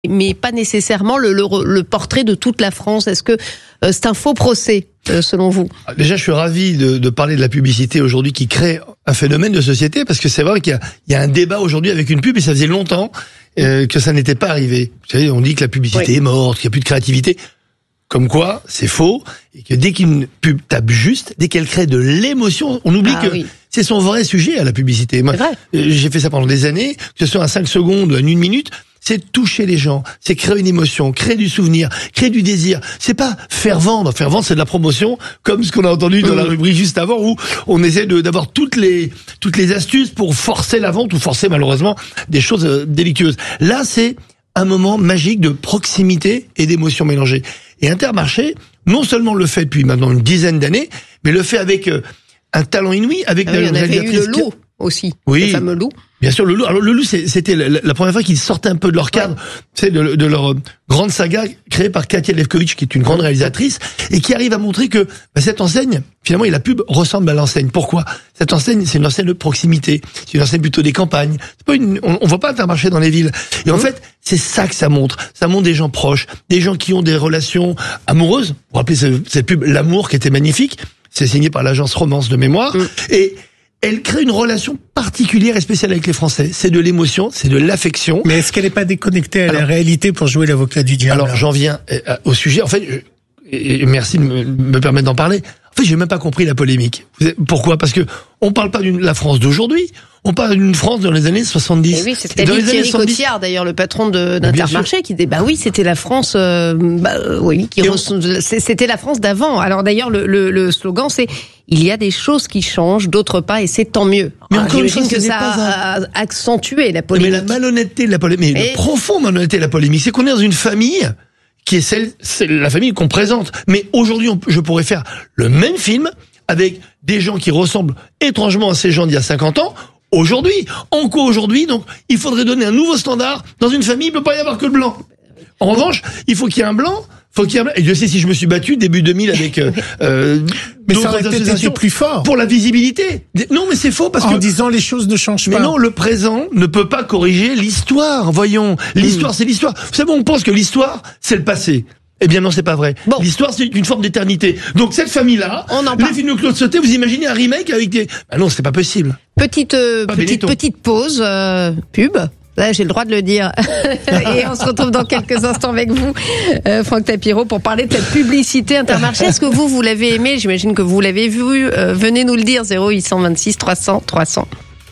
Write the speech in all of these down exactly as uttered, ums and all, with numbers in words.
mais pas nécessairement le, le, le portrait de toute la France. Est-ce que euh, c'est un faux procès, euh, selon vous ? Déjà, je suis ravi de, de parler de la publicité aujourd'hui qui crée un phénomène de société, parce que c'est vrai qu'il y a, il y a un débat aujourd'hui avec une pub, et ça faisait longtemps euh, que ça n'était pas arrivé. Vous savez, on dit que la publicité oui. est morte, qu'il n'y a plus de créativité. Comme quoi, c'est faux, et que dès qu'une pub tape juste, dès qu'elle crée de l'émotion, on oublie ah, que oui. c'est son vrai sujet à la publicité. Moi, j'ai fait ça pendant des années, que ce soit à cinq secondes, à une minute, c'est toucher les gens, c'est créer une émotion, créer du souvenir, créer du désir. C'est pas faire vendre, faire vendre c'est de la promotion, comme ce qu'on a entendu dans la rubrique juste avant, où on essaie de, d'avoir toutes les toutes les astuces pour forcer la vente, ou forcer malheureusement des choses euh, délictueuses. Là, c'est un moment magique de proximité et d'émotions mélangées. Et Intermarché, non seulement le fait depuis maintenant une dizaine d'années, mais le fait avec euh, un talent inouï, avec ah oui, on avait eu le loup aussi, oui, le fameux loup. Bien sûr, le loup. Alors le loup, c'était la, la première fois qu'ils sortaient un peu de leur cadre, ouais. de, de leur grande saga créée par Katia Lefkovitch, qui est une grande réalisatrice, et qui arrive à montrer que bah, cette enseigne, finalement, et la pub ressemble à l'enseigne. Pourquoi ? Cette enseigne, c'est une enseigne de proximité, c'est une enseigne plutôt des campagnes. C'est pas une, on, on voit pas Intermarché dans les villes. Et mmh. en fait, c'est ça que ça montre. Ça montre des gens proches, des gens qui ont des relations amoureuses. Vous vous rappelez cette, cette pub, L'amour, qui était magnifique. C'est signé par l'agence Romance de mémoire. Mmh. Et elle crée une relation particulière et spéciale avec les Français. C'est de l'émotion, c'est de l'affection. Mais est-ce qu'elle n'est pas déconnectée à alors, la réalité pour jouer l'avocat du diable ? Alors, j'en viens au sujet. En fait, je, et merci de me, me permettre d'en parler. En fait, j'ai même pas compris la polémique. Pourquoi ? Parce que on parle pas de la France d'aujourd'hui. On parle d'une France dans les années soixante-dix. Et oui, c'était Thierry Cotillard, d'ailleurs, le patron de, d'Intermarché, qui disait, bah oui, c'était la France, euh, bah, oui, qui re... c'était la France d'avant. Alors d'ailleurs, le, le, le slogan, c'est, il y a des choses qui changent, d'autres pas, et c'est tant mieux. Mais encore j'imagine une fois, que ça a un... accentué la polémique. Mais la malhonnêteté de la polémique, mais et... la profonde malhonnêteté de la polémique, c'est qu'on est dans une famille qui est celle, c'est la famille qu'on présente. Mais aujourd'hui, on, je pourrais faire le même film avec des gens qui ressemblent étrangement à ces gens d'il y a cinquante ans, aujourd'hui. En quoi aujourd'hui? Donc, il faudrait donner un nouveau standard. Dans une famille, il ne peut pas y avoir que le blanc. En revanche, il faut qu'il y ait un blanc, faut qu'il y ait un blanc. Et je sais si je me suis battu début deux mille avec, euh, euh, mais ça aurait peut-être été plus fort. Pour la visibilité. Non, mais c'est faux parce en que. En disant les choses ne changent mais pas. Mais non, le présent ne peut pas corriger l'histoire. Voyons. L'histoire, mmh. c'est l'histoire. Vous savez, on pense que l'histoire, c'est le passé. Eh bien non, c'est pas vrai. Bon. L'histoire, c'est une forme d'éternité. Donc cette famille-là, les films de Claude Sautet, vous imaginez un remake avec des... Ah non, c'est pas possible. Petite euh, petite petite pause euh, pub. Là, j'ai le droit de le dire. Et on se retrouve dans quelques instants avec vous, euh, Franck Tapiro, pour parler de cette publicité Intermarché. Est-ce que vous, vous l'avez aimé ? J'imagine que vous l'avez vu. Euh, venez nous le dire, zéro huit cent vingt-six trois cents trois cents.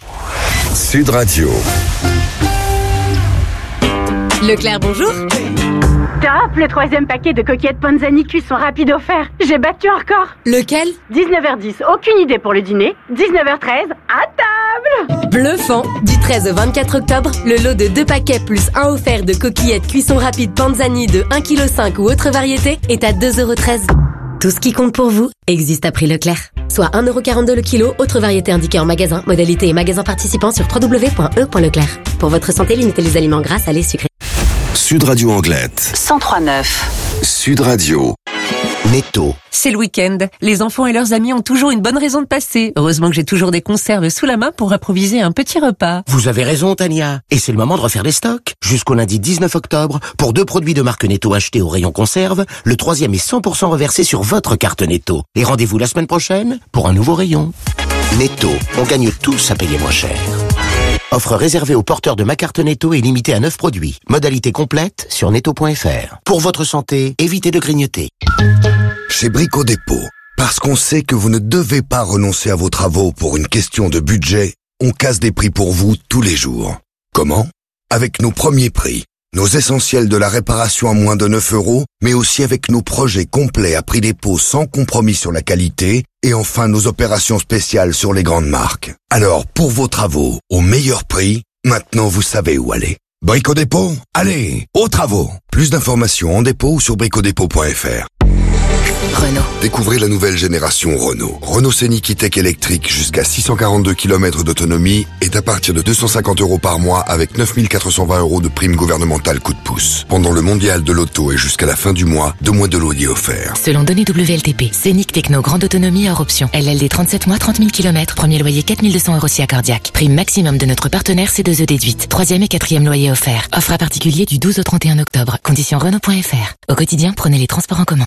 Sud Radio. Leclerc, bonjour. Top, le troisième paquet de coquillettes Panzani cuisson rapide offert. J'ai battu un record. Lequel ? dix-neuf heures dix, aucune idée pour le dîner. dix-neuf heures treize, à table. Bluffant. Du treize au vingt-quatre octobre, le lot de deux paquets plus un offert de coquillettes cuisson rapide Panzani de un virgule cinq kilos ou autre variété est à deux euros treize. Tout ce qui compte pour vous existe à prix Leclerc. Soit un euro quarante-deux le kilo, autre variété indiquée en magasin, modalité et magasin participant sur w w w point e point leclerc. Pour votre santé, limitez les aliments gras, salés, sucrés. Sud Radio Anglette. cent trois neuf. Sud Radio. Netto. C'est le week-end. Les enfants et leurs amis ont toujours une bonne raison de passer. Heureusement que j'ai toujours des conserves sous la main pour improviser un petit repas. Vous avez raison, Tania. Et c'est le moment de refaire les stocks. Jusqu'au lundi dix-neuf octobre, pour deux produits de marque Netto achetés au rayon conserve, le troisième est cent pour cent reversé sur votre carte Netto. Et rendez-vous la semaine prochaine pour un nouveau rayon. Netto. On gagne tous à payer moins cher. Offre réservée aux porteurs de ma carte Netto et limitée à neuf produits. Modalité complète sur netto point f r. Pour votre santé, évitez de grignoter. Chez Brico Dépôt, parce qu'on sait que vous ne devez pas renoncer à vos travaux pour une question de budget, on casse des prix pour vous tous les jours. Comment ? Avec nos premiers prix, nos essentiels de la réparation à moins de neuf euros, mais aussi avec nos projets complets à prix dépôt sans compromis sur la qualité, et enfin nos opérations spéciales sur les grandes marques. Alors, pour vos travaux, au meilleur prix, maintenant vous savez où aller. Brico Dépôt, allez, aux travaux. Plus d'informations en dépôt ou sur brico dépôt point f r. Renault. Découvrez la nouvelle génération Renault. Renault Scénic E-Tech électrique jusqu'à six cent quarante-deux kilomètres d'autonomie est à partir de deux cent cinquante euros par mois avec neuf mille quatre cent vingt euros de prime gouvernementale coup de pouce. Pendant le mondial de l'auto et jusqu'à la fin du mois, deux mois de loyer offert. Selon données W L T P, Scénic Techno grande autonomie hors option. L L D trente-sept mois, trente mille kilomètres. Premier loyer quatre mille deux cents euros si accordiaque. Prime maximum de notre partenaire C deux E déduite. Troisième et quatrième loyer offert. Offre à particulier du douze au trente et un octobre. Conditions Renault point F R. Au quotidien, prenez les transports en commun.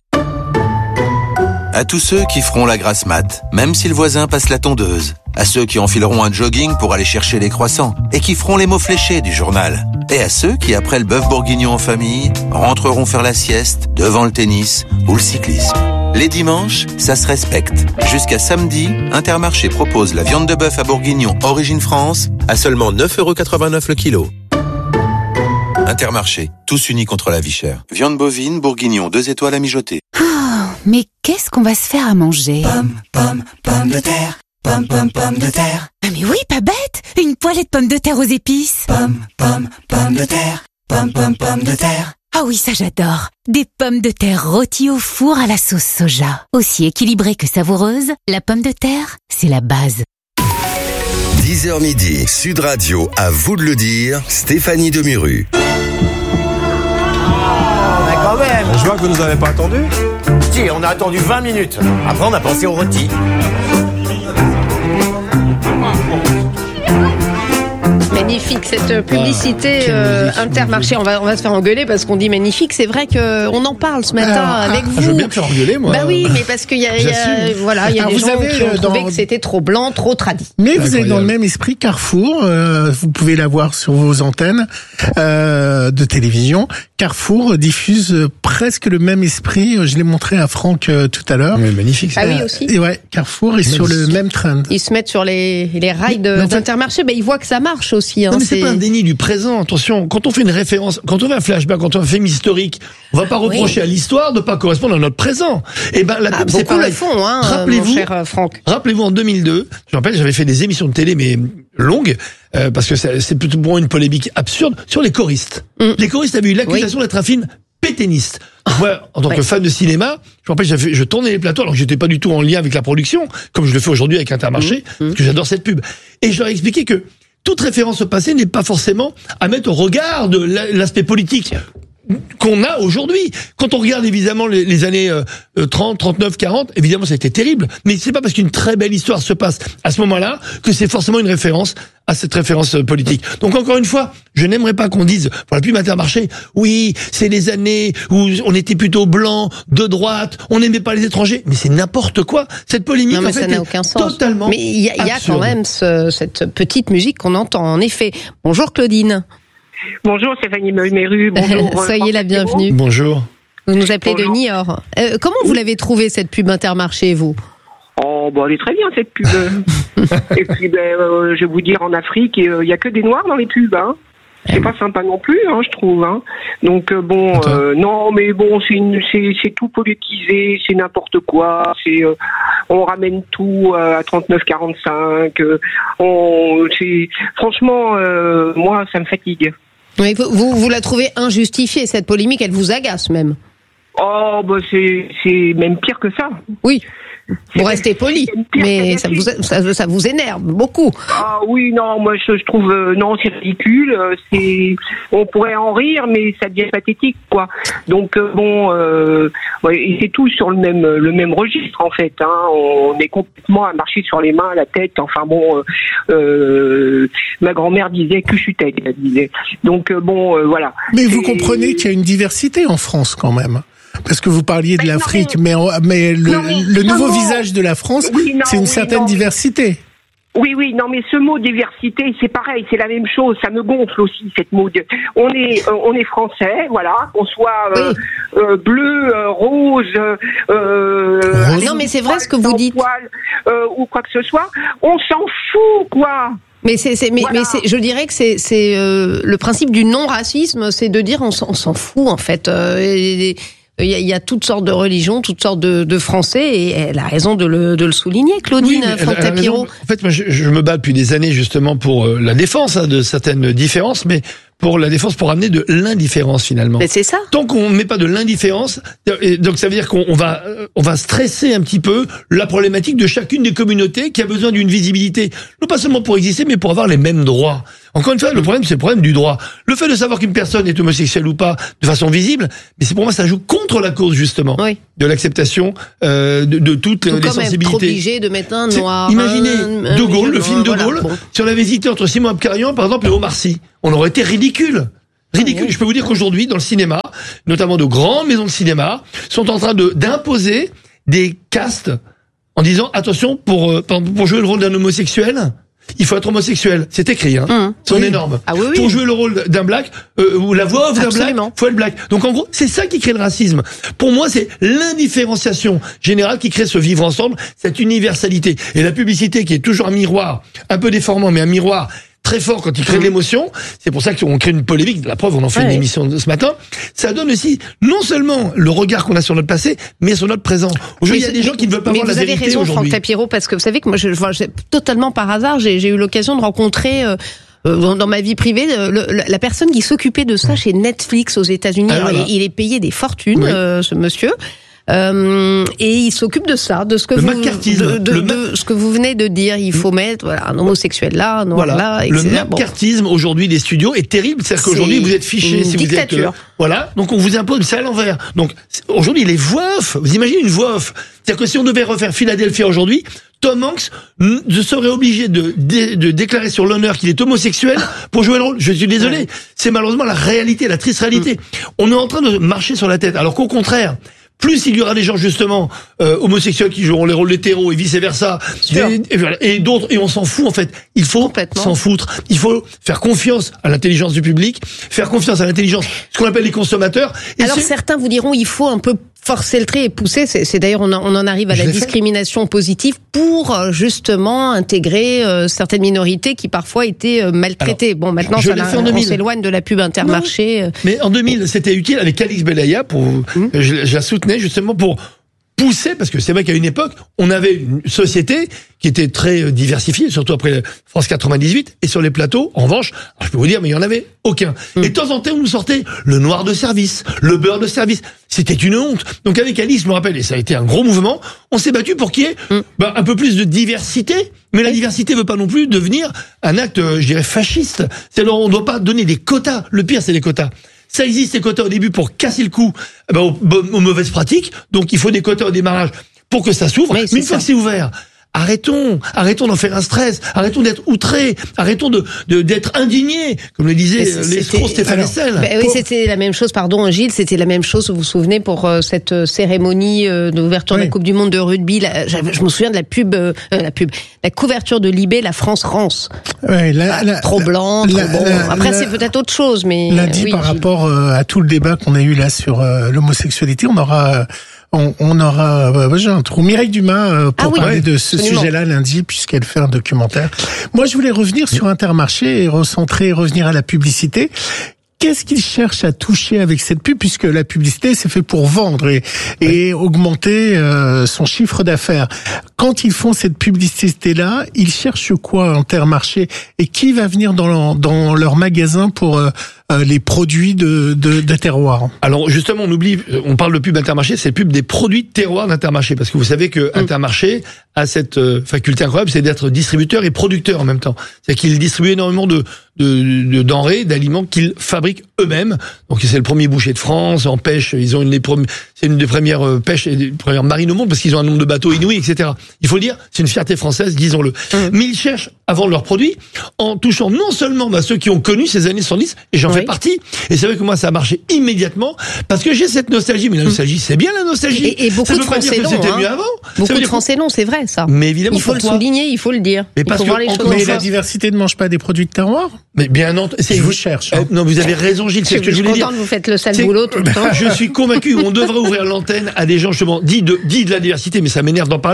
À tous ceux qui feront la grasse mat, même si le voisin passe la tondeuse. À ceux qui enfileront un jogging pour aller chercher les croissants et qui feront les mots fléchés du journal. Et à ceux qui, après le bœuf bourguignon en famille, rentreront faire la sieste devant le tennis ou le cyclisme. Les dimanches, ça se respecte. Jusqu'à samedi, Intermarché propose la viande de bœuf à bourguignon Origine France à seulement neuf euros quatre-vingt-neuf le kilo. Intermarché, tous unis contre la vie chère. Viande bovine, bourguignon, deux étoiles à mijoter. Oh, mais qu'est-ce qu'on va se faire à manger? Pomme, pomme, pomme de terre. Pomme, pomme, pomme de terre. Ah mais oui, pas bête. Une poêlée de pommes de terre aux épices. Pomme, pomme, pomme de terre. Pomme, pomme, pomme de terre. Ah oui, ça j'adore. Des pommes de terre rôties au four à la sauce soja. Aussi équilibrée que savoureuse, la pomme de terre, c'est la base. dix heures midi, Sud Radio, à vous de le dire, Stéphanie Demuru. Mais quand même. Je vois que vous nous avez pas attendu. Si, on a attendu vingt minutes. Après, on a pensé au rôti. Magnifique cette publicité ah, euh, Intermarché. On va on va se faire engueuler parce qu'on dit magnifique. C'est vrai que on en parle ce matin ah, avec ah, vous. Je veux bien me faire engueuler moi. Bah oui, mais parce qu'il y a, il y a voilà, il y a Alors des gens qui ont trouvé dans... que c'était trop blanc, trop tradit. Mais vous êtes dans le même esprit Carrefour. Euh, vous pouvez la voir sur vos antennes euh, de télévision. Carrefour diffuse presque le même esprit. Je l'ai montré à Franck euh, tout à l'heure. Mais magnifique. Ah oui aussi. Et ouais, Carrefour est sur le même trend. Ils se mettent sur les les rails de, d'Intermarché. Ben ils voient que ça marche aussi. Hein, non mais c'est, c'est pas un déni du présent. Attention, quand on fait une référence, quand on fait un flashback, quand on fait un film historique, on va pas reprocher oui. à l'histoire de pas correspondre à notre présent. Et ben la ah, c'est pas le fond, hein, rappelez-vous, mon cher Franck. Rappelez-vous en deux mille deux, je me rappelle, j'avais fait des émissions de télé mais longues euh, parce que c'est, c'est plutôt bon une polémique absurde sur les choristes. Mm. Les choristes avaient eu l'accusation oui. d'être un film pétainiste. Donc, moi, en tant ouais. que fan de cinéma, je me rappelle, j'avais, je tournais les plateaux alors que j'étais pas du tout en lien avec la production, comme je le fais aujourd'hui avec Intermarché, mmh, parce que j'adore cette pub. Et je leur ai expliqué que toute référence au passé n'est pas forcément à mettre au regard de l'aspect politique qu'on a aujourd'hui. Quand on regarde évidemment les, les années euh, trente, trente-neuf, quarante, évidemment ça a été terrible, mais c'est pas parce qu'une très belle histoire se passe à ce moment-là que c'est forcément une référence à cette référence politique. Donc encore une fois, je n'aimerais pas qu'on dise pour la pub Intermarché, oui, c'est les années où on était plutôt blanc, de droite, on n'aimait pas les étrangers, mais c'est n'importe quoi. Cette polémique non, mais en fait ça n'a est aucun sens. Totalement. Mais il y a, y a quand même ce, cette petite musique qu'on entend en effet. Bonjour Claudine. Bonjour Stéphanie Meru, bonjour. Soyez la bienvenue. Bonjour. Vous nous appelez bonjour. de Niort. Euh, comment vous l'avez trouvée cette pub Intermarché, vous? Oh, bah elle est très bien cette pub. Et puis, ben, euh, je vais vous dire, en Afrique, il n'y a que des noirs dans les pubs, hein. C'est pas sympa non plus, hein, je trouve. Hein. Donc euh, bon, euh, non, mais bon, c'est, une, c'est, c'est tout politisé, c'est n'importe quoi. C'est, euh, on ramène tout euh, à trente-neuf quarante-cinq. Euh, on, c'est, franchement, euh, moi, ça me fatigue. Oui, vous, vous, vous la trouvez injustifiée cette polémique, elle vous agace même. Oh, bah c'est, c'est même pire que ça. Oui. Vous restez poli, mais ça vous, ça, ça vous énerve beaucoup. Ah oui, non, moi je, je trouve, euh, non, c'est ridicule. C'est, on pourrait en rire, mais ça devient pathétique, quoi. Donc euh, bon, euh, ouais, et c'est tout sur le même, le même registre en fait. Hein. On est complètement à marcher sur les mains, à la tête. Enfin bon, euh, euh, ma grand-mère disait que je suis tête, elle disait. Donc euh, bon, euh, voilà. Mais vous comprenez qu'il y a une diversité en France quand même. Parce que vous parliez de mais l'Afrique, non, mais, mais, mais le, non, mais le nouveau non, visage de la France, oui, non, c'est une oui, certaine non, diversité. Oui, oui, non, mais ce mot diversité, c'est pareil, c'est la même chose. Ça me gonfle aussi cette mot. De... On est, euh, on est français, voilà, qu'on soit euh, oui. euh, bleu, euh, rose, euh, rose. Non, mais c'est vrai ce que vous dites. Poil, euh, ou quoi que ce soit. On s'en fout, quoi. Mais c'est, c'est mais, voilà. mais c'est, je dirais que c'est, c'est euh, le principe du non-racisme, c'est de dire on s'en, on s'en fout en fait. Euh, et, et, Il y, a, il y a toutes sortes de religions, toutes sortes de, de Français, et elle a raison de le, de le souligner, Claudine, oui, Franck Tapiro. En fait, moi, je, je me bats depuis des années justement pour euh, la défense hein, de certaines différences, mais pour la défense, pour amener de l'indifférence finalement. Mais c'est ça. Tant qu'on met pas de l'indifférence, donc ça veut dire qu'on va, on va stresser un petit peu la problématique de chacune des communautés qui a besoin d'une visibilité, non pas seulement pour exister, mais pour avoir les mêmes droits. Encore une fois, le problème, c'est le problème du droit. Le fait de savoir qu'une personne est homosexuelle ou pas, de façon visible, mais c'est pour moi, ça joue contre la cause, justement, oui. de l'acceptation euh, de, de toutes les sensibilités. Être obligé de mettre un noir. Imaginez, un, un De Gaulle, le film de voilà, Gaulle, bon. si on avait hésité entre Simon Abkarian, par exemple, et Omar Sy, on aurait été ridicule. Ridicule. Je peux vous dire qu'aujourd'hui, dans le cinéma, notamment de grandes maisons de cinéma, sont en train de d'imposer des castes en disant, attention, pour, pour jouer le rôle d'un homosexuel, il faut être homosexuel. C'est écrit, hein. Mmh. C'est oui. énorme. Ah oui, oui. Pour jouer le rôle d'un black, euh, ou la voix off d'un black, faut être black. Donc en gros, c'est ça qui crée le racisme. Pour moi, c'est l'indifférenciation générale qui crée ce vivre ensemble, cette universalité. Et la publicité qui est toujours un miroir, un peu déformant, mais un miroir très fort quand il crée de l'émotion. C'est pour ça qu'on crée une polémique. La preuve, on en fait ouais. une émission ce matin. Ça donne aussi non seulement le regard qu'on a sur notre passé, mais sur notre présent. Aujourd'hui, il y a des gens qui ne veulent pas voir la vérité aujourd'hui. Vous avez raison, Franck Tapiro, parce que vous savez que moi, je, je, je, totalement par hasard, j'ai, j'ai eu l'occasion de rencontrer euh, dans, dans ma vie privée le, le, la personne qui s'occupait de ça ouais. chez Netflix aux États-Unis. Ah, voilà. il, il est payé des fortunes, oui. euh, ce monsieur. Euh, et il s'occupe de ça, de ce que le vous, macartisme, de, de, le de ce que vous venez de dire. Il faut mettre voilà un homosexuel là, un noir voilà. là, et cetera. Le macartisme bon. aujourd'hui des studios est terrible. C'est-à-dire qu'aujourd'hui vous êtes fiché si dictature. vous êtes euh, voilà, donc on vous impose, c'est à l'envers. Donc aujourd'hui les voix off, vous imaginez une voix off, c'est-à-dire que si on devait refaire Philadelphia aujourd'hui, Tom Hanks serait obligé de, de, de déclarer sur l'honneur qu'il est homosexuel pour jouer le rôle. Je suis désolé, ouais. c'est malheureusement la réalité, la triste réalité. Mm. On est en train de marcher sur la tête, alors qu'au contraire. Plus il y aura des gens justement euh, homosexuels qui joueront les rôles d'hétéros et vice versa, et, et d'autres, et on s'en fout en fait. Il faut s'en foutre. Il faut faire confiance à l'intelligence du public, faire confiance à l'intelligence, ce qu'on appelle les consommateurs. Et alors certains vous diront il faut un peu forcer le trait et pousser. C'est, c'est d'ailleurs on, en, on en arrive à la discrimination fait. positive pour justement intégrer euh, certaines minorités qui parfois étaient euh, maltraitées. Alors, bon maintenant ça la, on s'éloigne de la pub Intermarché. Non, mais en deux mille c'était utile avec Alix Belaya pour mmh. je, je la soutenais justement pour pousser, parce que c'est vrai qu'à une époque, on avait une société qui était très diversifiée, surtout après France quatre-vingt-dix-huit, et sur les plateaux, en revanche, alors je peux vous dire, mais il y en avait aucun. Mm. Et de temps en temps, on nous sortait le noir de service, le beurre de service. C'était une honte. Donc avec Alice, je me rappelle, et ça a été un gros mouvement, on s'est battu pour qu'il y ait mm. bah, un peu plus de diversité, mais la diversité ne veut pas non plus devenir un acte, je dirais, fasciste. C'est-à-dire, on ne doit pas donner des quotas. Le pire, c'est les quotas. Ça existe, les quotas au début pour casser le cou eh ben, aux, aux mauvaises pratiques. Donc il faut des quotas au démarrage pour que ça s'ouvre. Mais, Mais une fois que c'est ouvert, arrêtons, arrêtons d'en faire un stress, arrêtons d'être outrés, arrotons de, de d'être indignés, comme le disait l'escroc Stéphane Hessel. Bah, oui, c'était la même chose, pardon Gilles, c'était la même chose, vous vous souvenez, pour euh, cette cérémonie euh, d'ouverture oui. de la Coupe du Monde de rugby, la, je me souviens de la pub, euh, la pub, la couverture de Libé, la France rance. Ouais, la, ah, la, trop la, blanc, trop la, bon. La, Après la, c'est peut-être autre chose, mais... Lundi, oui, par Gilles. rapport euh, à tout le débat qu'on a eu là sur euh, l'homosexualité, on aura... Euh, On, on aura, euh, j'ai un trou. Mireille Dumas euh, pour ah oui, parler de ce absolument. sujet-là lundi, puisqu'elle fait un documentaire. Moi, je voulais revenir sur Intermarché et recentrer, revenir à la publicité. Qu'est-ce qu'ils cherchent à toucher avec cette pub, puisque la publicité c'est fait pour vendre et, et augmenter euh, son chiffre d'affaires. Quand ils font cette publicité-là, ils cherchent quoi Intermarché et qui va venir dans leur, dans leur magasin pour euh, les produits de, de, de terroir? Alors justement, on oublie, on parle de pub Intermarché, c'est pub des produits de terroir d'Intermarché, parce que vous savez que Intermarché a cette faculté incroyable, c'est d'être distributeur et producteur en même temps. C'est qu'ils distribuent énormément de, de, de denrées, d'aliments qu'ils fabriquent eux-mêmes. Donc c'est le premier boucher de France en pêche. Ils ont une des premières, c'est une des premières pêches et des premières marines au monde parce qu'ils ont un nombre de bateaux inouï, et cetera. Il faut le dire, c'est une fierté française, disons-le. Mmh. Mais ils cherchent à vendre leurs produits en touchant non seulement bah, ceux qui ont connu ces années soixante-dix, et j'en oui. fais partie. Et c'est vrai que moi ça a marché immédiatement parce que j'ai cette nostalgie. Mais la nostalgie, mmh. c'est bien la nostalgie. Et, et beaucoup ça de veut pas Français dire que c'était hein. mieux avant. Beaucoup de Français non, c'est vrai ça. Mais évidemment, il faut pourquoi? le souligner, il faut le dire. Mais parce il faut que voir les choses mais la face. diversité ne mange pas des produits de terroir. Mais bien entendu, je vous cherche. Hein. Euh, non, vous avez raison, Gilles. C'est ce que je voulais dire. Vous faites le sale boulot tout le temps. Je suis convaincu qu'on devrait ouvrir l'antenne à des gens justement dits de dits de la diversité, mais ça m'énerve d'en parler parce que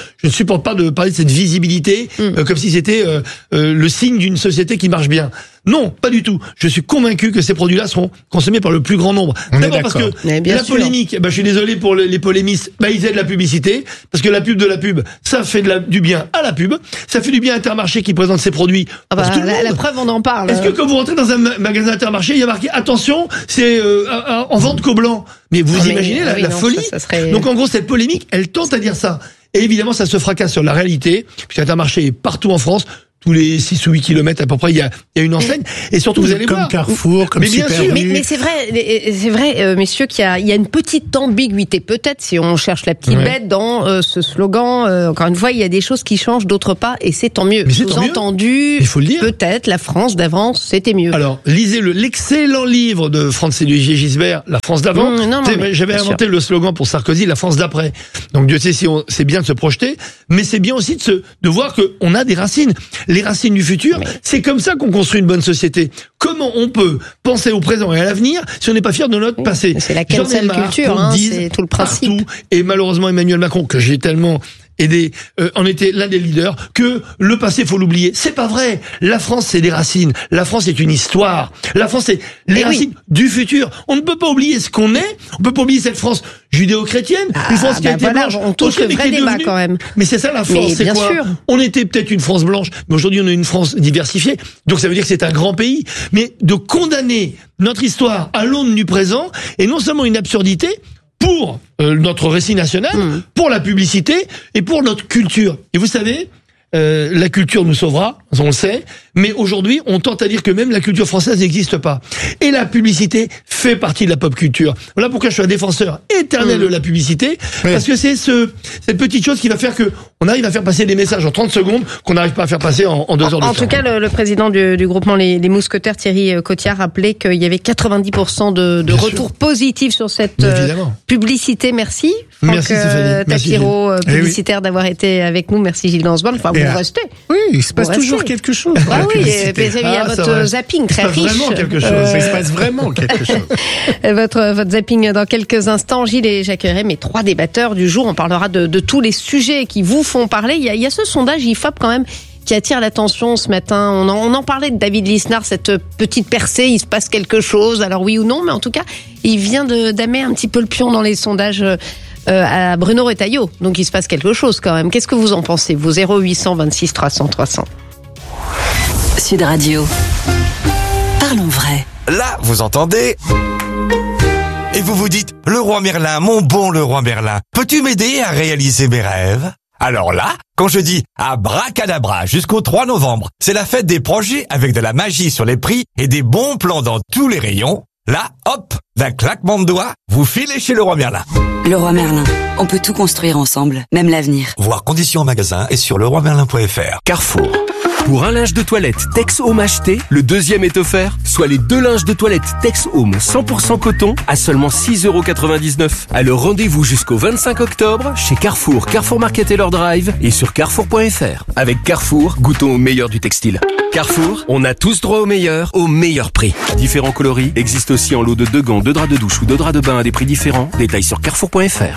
je ne supporte pas de parler de cette visibilité mm. euh, comme si c'était euh, euh, le signe d'une société qui marche bien. Non, pas du tout. Je suis convaincu que ces produits-là seront consommés par le plus grand nombre. On D'abord parce que la sûr. polémique, bah, je suis désolé pour les, les polémistes, bah, ils aident la publicité, parce que la pub de la pub, ça fait de la, du bien à la pub, ça fait du bien à Intermarché qui présente ses produits. Ah bah, la, la preuve, on en parle. Est-ce que quand vous rentrez dans un magasin Intermarché, il y a marqué attention, c'est euh, en vente qu'au blanc. Mais vous ah, imaginez mais, la, oui, la non, folie. Ça, ça serait... Donc en gros, cette polémique, elle tente à dire ça. Et évidemment, ça se fracasse sur la réalité, puisque Intermarché est partout en France. Tous les six ou huit kilomètres à peu près, il y a, il y a une enseigne. Et surtout, vous allez comme voir. Comme Carrefour, comme mais bien Super sûr. Mais, mais c'est vrai, c'est vrai, euh, messieurs, qu'il y a, il y a une petite ambiguïté. Peut-être, si on cherche la petite ouais. bête dans euh, ce slogan. Euh, encore une fois, il y a des choses qui changent, d'autres pas, et c'est tant mieux. Sous-entendu, il faut le dire. Peut-être, la France d'avant, c'était mieux. Alors, lisez le, l'excellent livre de Franz-Olivier Gisbert, La France d'avant. Mmh, non, non, mais, J'avais inventé sûr. le slogan pour Sarkozy, La France d'après. Donc, Dieu sait si on, c'est bien de se projeter, mais c'est bien aussi de se, de voir qu'on a des racines. Les racines du futur. Mais... C'est comme ça qu'on construit une bonne société. Comment on peut penser au présent et à l'avenir si on n'est pas fier de notre passé? C'est la cancel culture, hein, c'est tout le principe. Partout, et malheureusement, Emmanuel Macron, que j'ai tellement aidé, euh, en était l'un des leaders, que le passé, faut l'oublier. C'est pas vrai. La France, c'est des racines. La France, c'est une histoire. La France, c'est les et racines oui. du futur. On ne peut pas oublier ce qu'on est. On peut pas oublier cette France judéo-chrétienne. Ah, une France qui bah a été voilà, blanche. On touche le vrai débat devenue... quand même. Mais c'est ça la France, mais c'est bien quoi sûr. On était peut-être une France blanche, mais aujourd'hui on est une France diversifiée. Donc ça veut dire que c'est un grand pays. Mais de condamner notre histoire à l'aune du présent est non seulement une absurdité, pour euh, notre récit national, mmh. pour la publicité et pour notre culture. Et vous savez, euh, la culture nous sauvera, on le sait, mais aujourd'hui, on tente à dire que même la culture française n'existe pas. Et la publicité fait partie de la pop culture. Voilà pourquoi je suis un défenseur éternel mmh. de la publicité, oui. parce que c'est ce, cette petite chose qui va faire que on arrive à faire passer des messages en trente secondes qu'on n'arrive pas à faire passer en, en deux heures de temps. En tout cas, le, le président du, du groupement Les, les Mousquetaires, Thierry Cotillard, rappelait qu'il y avait quatre-vingt-dix pour cent de, de retours sûr. positifs sur cette euh, publicité. Merci. Franck Merci, euh, Tapiro, publicitaire, oui. d'avoir été avec nous. Merci Gilles Gansborn. Enfin, vous restez. Oui, il se passe vous toujours restez. quelque chose. Ah oui, il y a ah, votre zapping très riche. Il se passe vraiment quelque chose. Euh... Il se passe vraiment quelque chose. votre, votre zapping dans quelques instants. Gilles et j'accueillerai mes trois débatteurs du jour. On parlera de, de tous les sujets qui vous font parler. Il y a, il y a ce sondage I F O P quand même qui attire l'attention ce matin. On en, on en parlait de David Lisnard, cette petite percée, il se passe quelque chose, alors oui ou non, mais en tout cas, il vient de damer un petit peu le pion dans les sondages euh, à Bruno Retailleau. Donc il se passe quelque chose quand même. Qu'est-ce que vous en pensez, vous? Zéro huit cent vingt-six trois cents trois cents. Sud Radio. Parlons vrai. Là, vous entendez? Et vous vous dites, le roi Merlin, mon bon le roi Merlin, peux-tu m'aider à réaliser mes rêves? Alors là, quand je dis abracadabra jusqu'au trois novembre, c'est la fête des projets avec de la magie sur les prix et des bons plans dans tous les rayons. Là, hop, d'un claquement de doigts, vous filez chez le roi Merlin. Le roi Merlin, on peut tout construire ensemble, même l'avenir. Voir conditions en magasin et sur leroy merlin point f r. Carrefour. Pour un linge de toilette Tex Home acheté, le deuxième est offert, soit les deux linges de toilette Tex Home cent pour cent coton à seulement six euros quatre-vingt-dix-neuf. Alors rendez-vous jusqu'au vingt-cinq octobre chez Carrefour, Carrefour Market et leur drive et sur carrefour point f r. Avec Carrefour, goûtons au meilleur du textile. Carrefour, on a tous droit au meilleur, au meilleur prix. Différents coloris existent aussi en lot de deux gants, deux draps de douche ou deux draps de bain à des prix différents. Détails sur carrefour point f r.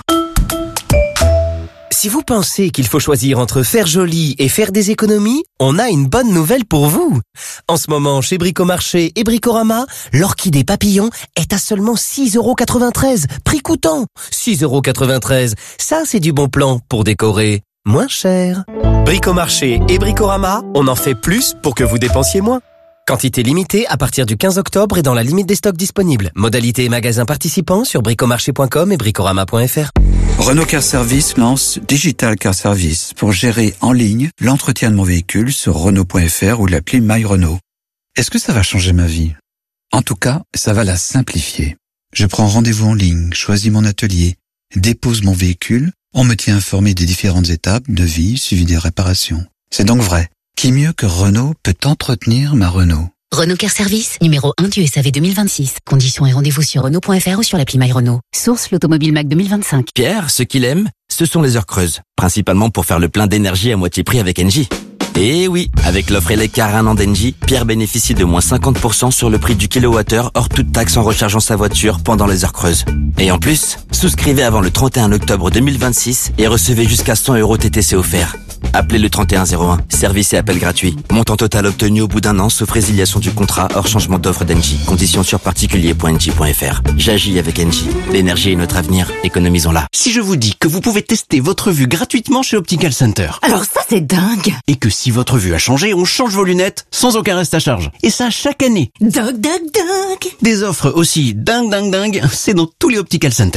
Si vous pensez qu'il faut choisir entre faire joli et faire des économies, on a une bonne nouvelle pour vous. En ce moment, chez Bricomarché et Bricorama, l'orchidée papillon est à seulement six euros quatre-vingt-treize, prix coûtant. six euros quatre-vingt-treize, ça c'est du bon plan pour décorer moins cher. Bricomarché et Bricorama, on en fait plus pour que vous dépensiez moins. Quantité limitée à partir du quinze octobre et dans la limite des stocks disponibles. Modalité et magasins participants sur bricomarché point com et bricorama point f r. Renault Car Service lance Digital Car Service pour gérer en ligne l'entretien de mon véhicule sur renault point f r ou l'appli My Renault. Est-ce que ça va changer ma vie? En tout cas, ça va la simplifier. Je prends rendez-vous en ligne, choisis mon atelier, dépose mon véhicule, on me tient informé des différentes étapes de vie suivi des réparations. C'est donc vrai. Qui mieux que Renault peut entretenir ma Renault? Renault Car Service, numéro un du S A V deux mille vingt-six. Conditions et rendez-vous sur renault point f r ou sur l'appli My Renault. Source l'Automobile Mac deux mille vingt-cinq. Pierre, ce qu'il aime, ce sont les heures creuses. Principalement pour faire le plein d'énergie à moitié prix avec Engie. Et oui, avec l'offre électrique un an d'Engie, Pierre bénéficie de moins cinquante pour cent sur le prix du kilowattheure hors toute taxe en rechargeant sa voiture pendant les heures creuses. Et en plus, souscrivez avant le trente et un octobre deux mille vingt-six et recevez jusqu'à cent euros T T C offerts. Appelez le trente et un zéro un. Service et appel gratuit. Montant total obtenu au bout d'un an, sauf résiliation du contrat hors changement d'offre d'Engie. Conditions sur particulier point engie point f r. J'agis avec Engie. L'énergie est notre avenir. Économisons-la. Si je vous dis que vous pouvez tester votre vue gratuitement chez Optical Center. Alors ça, c'est dingue. Et que si votre vue a changé, on change vos lunettes sans aucun reste à charge. Et ça chaque année. Dingue, dingue, dingue. Des offres aussi dingue, dingue, dingue, c'est dans tous les Optical Center.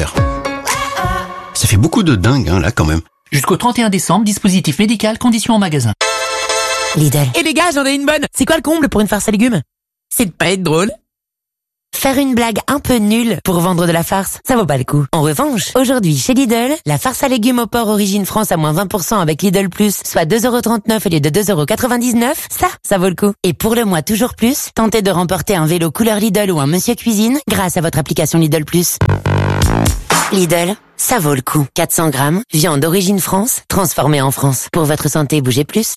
Ça fait beaucoup de dingue, hein, là, quand même. Jusqu'au trente et un décembre, dispositif médical, conditions en magasin. Lidl. Et les gars, j'en ai une bonne. C'est quoi le comble pour une farce à légumes? C'est de pas être drôle. Faire une blague un peu nulle pour vendre de la farce, ça vaut pas le coup. En revanche, aujourd'hui chez Lidl, la farce à légumes au porc Origine France à moins vingt pour cent avec Lidl Plus, soit deux euros trente-neuf au lieu de deux euros quatre-vingt-dix-neuf, ça, ça vaut le coup. Et pour le mois toujours plus, tentez de remporter un vélo couleur Lidl ou un Monsieur Cuisine grâce à votre application Lidl Plus. Lidl, ça vaut le coup. quatre cents grammes, viande Origine France, transformée en France. Pour votre santé, bougez plus.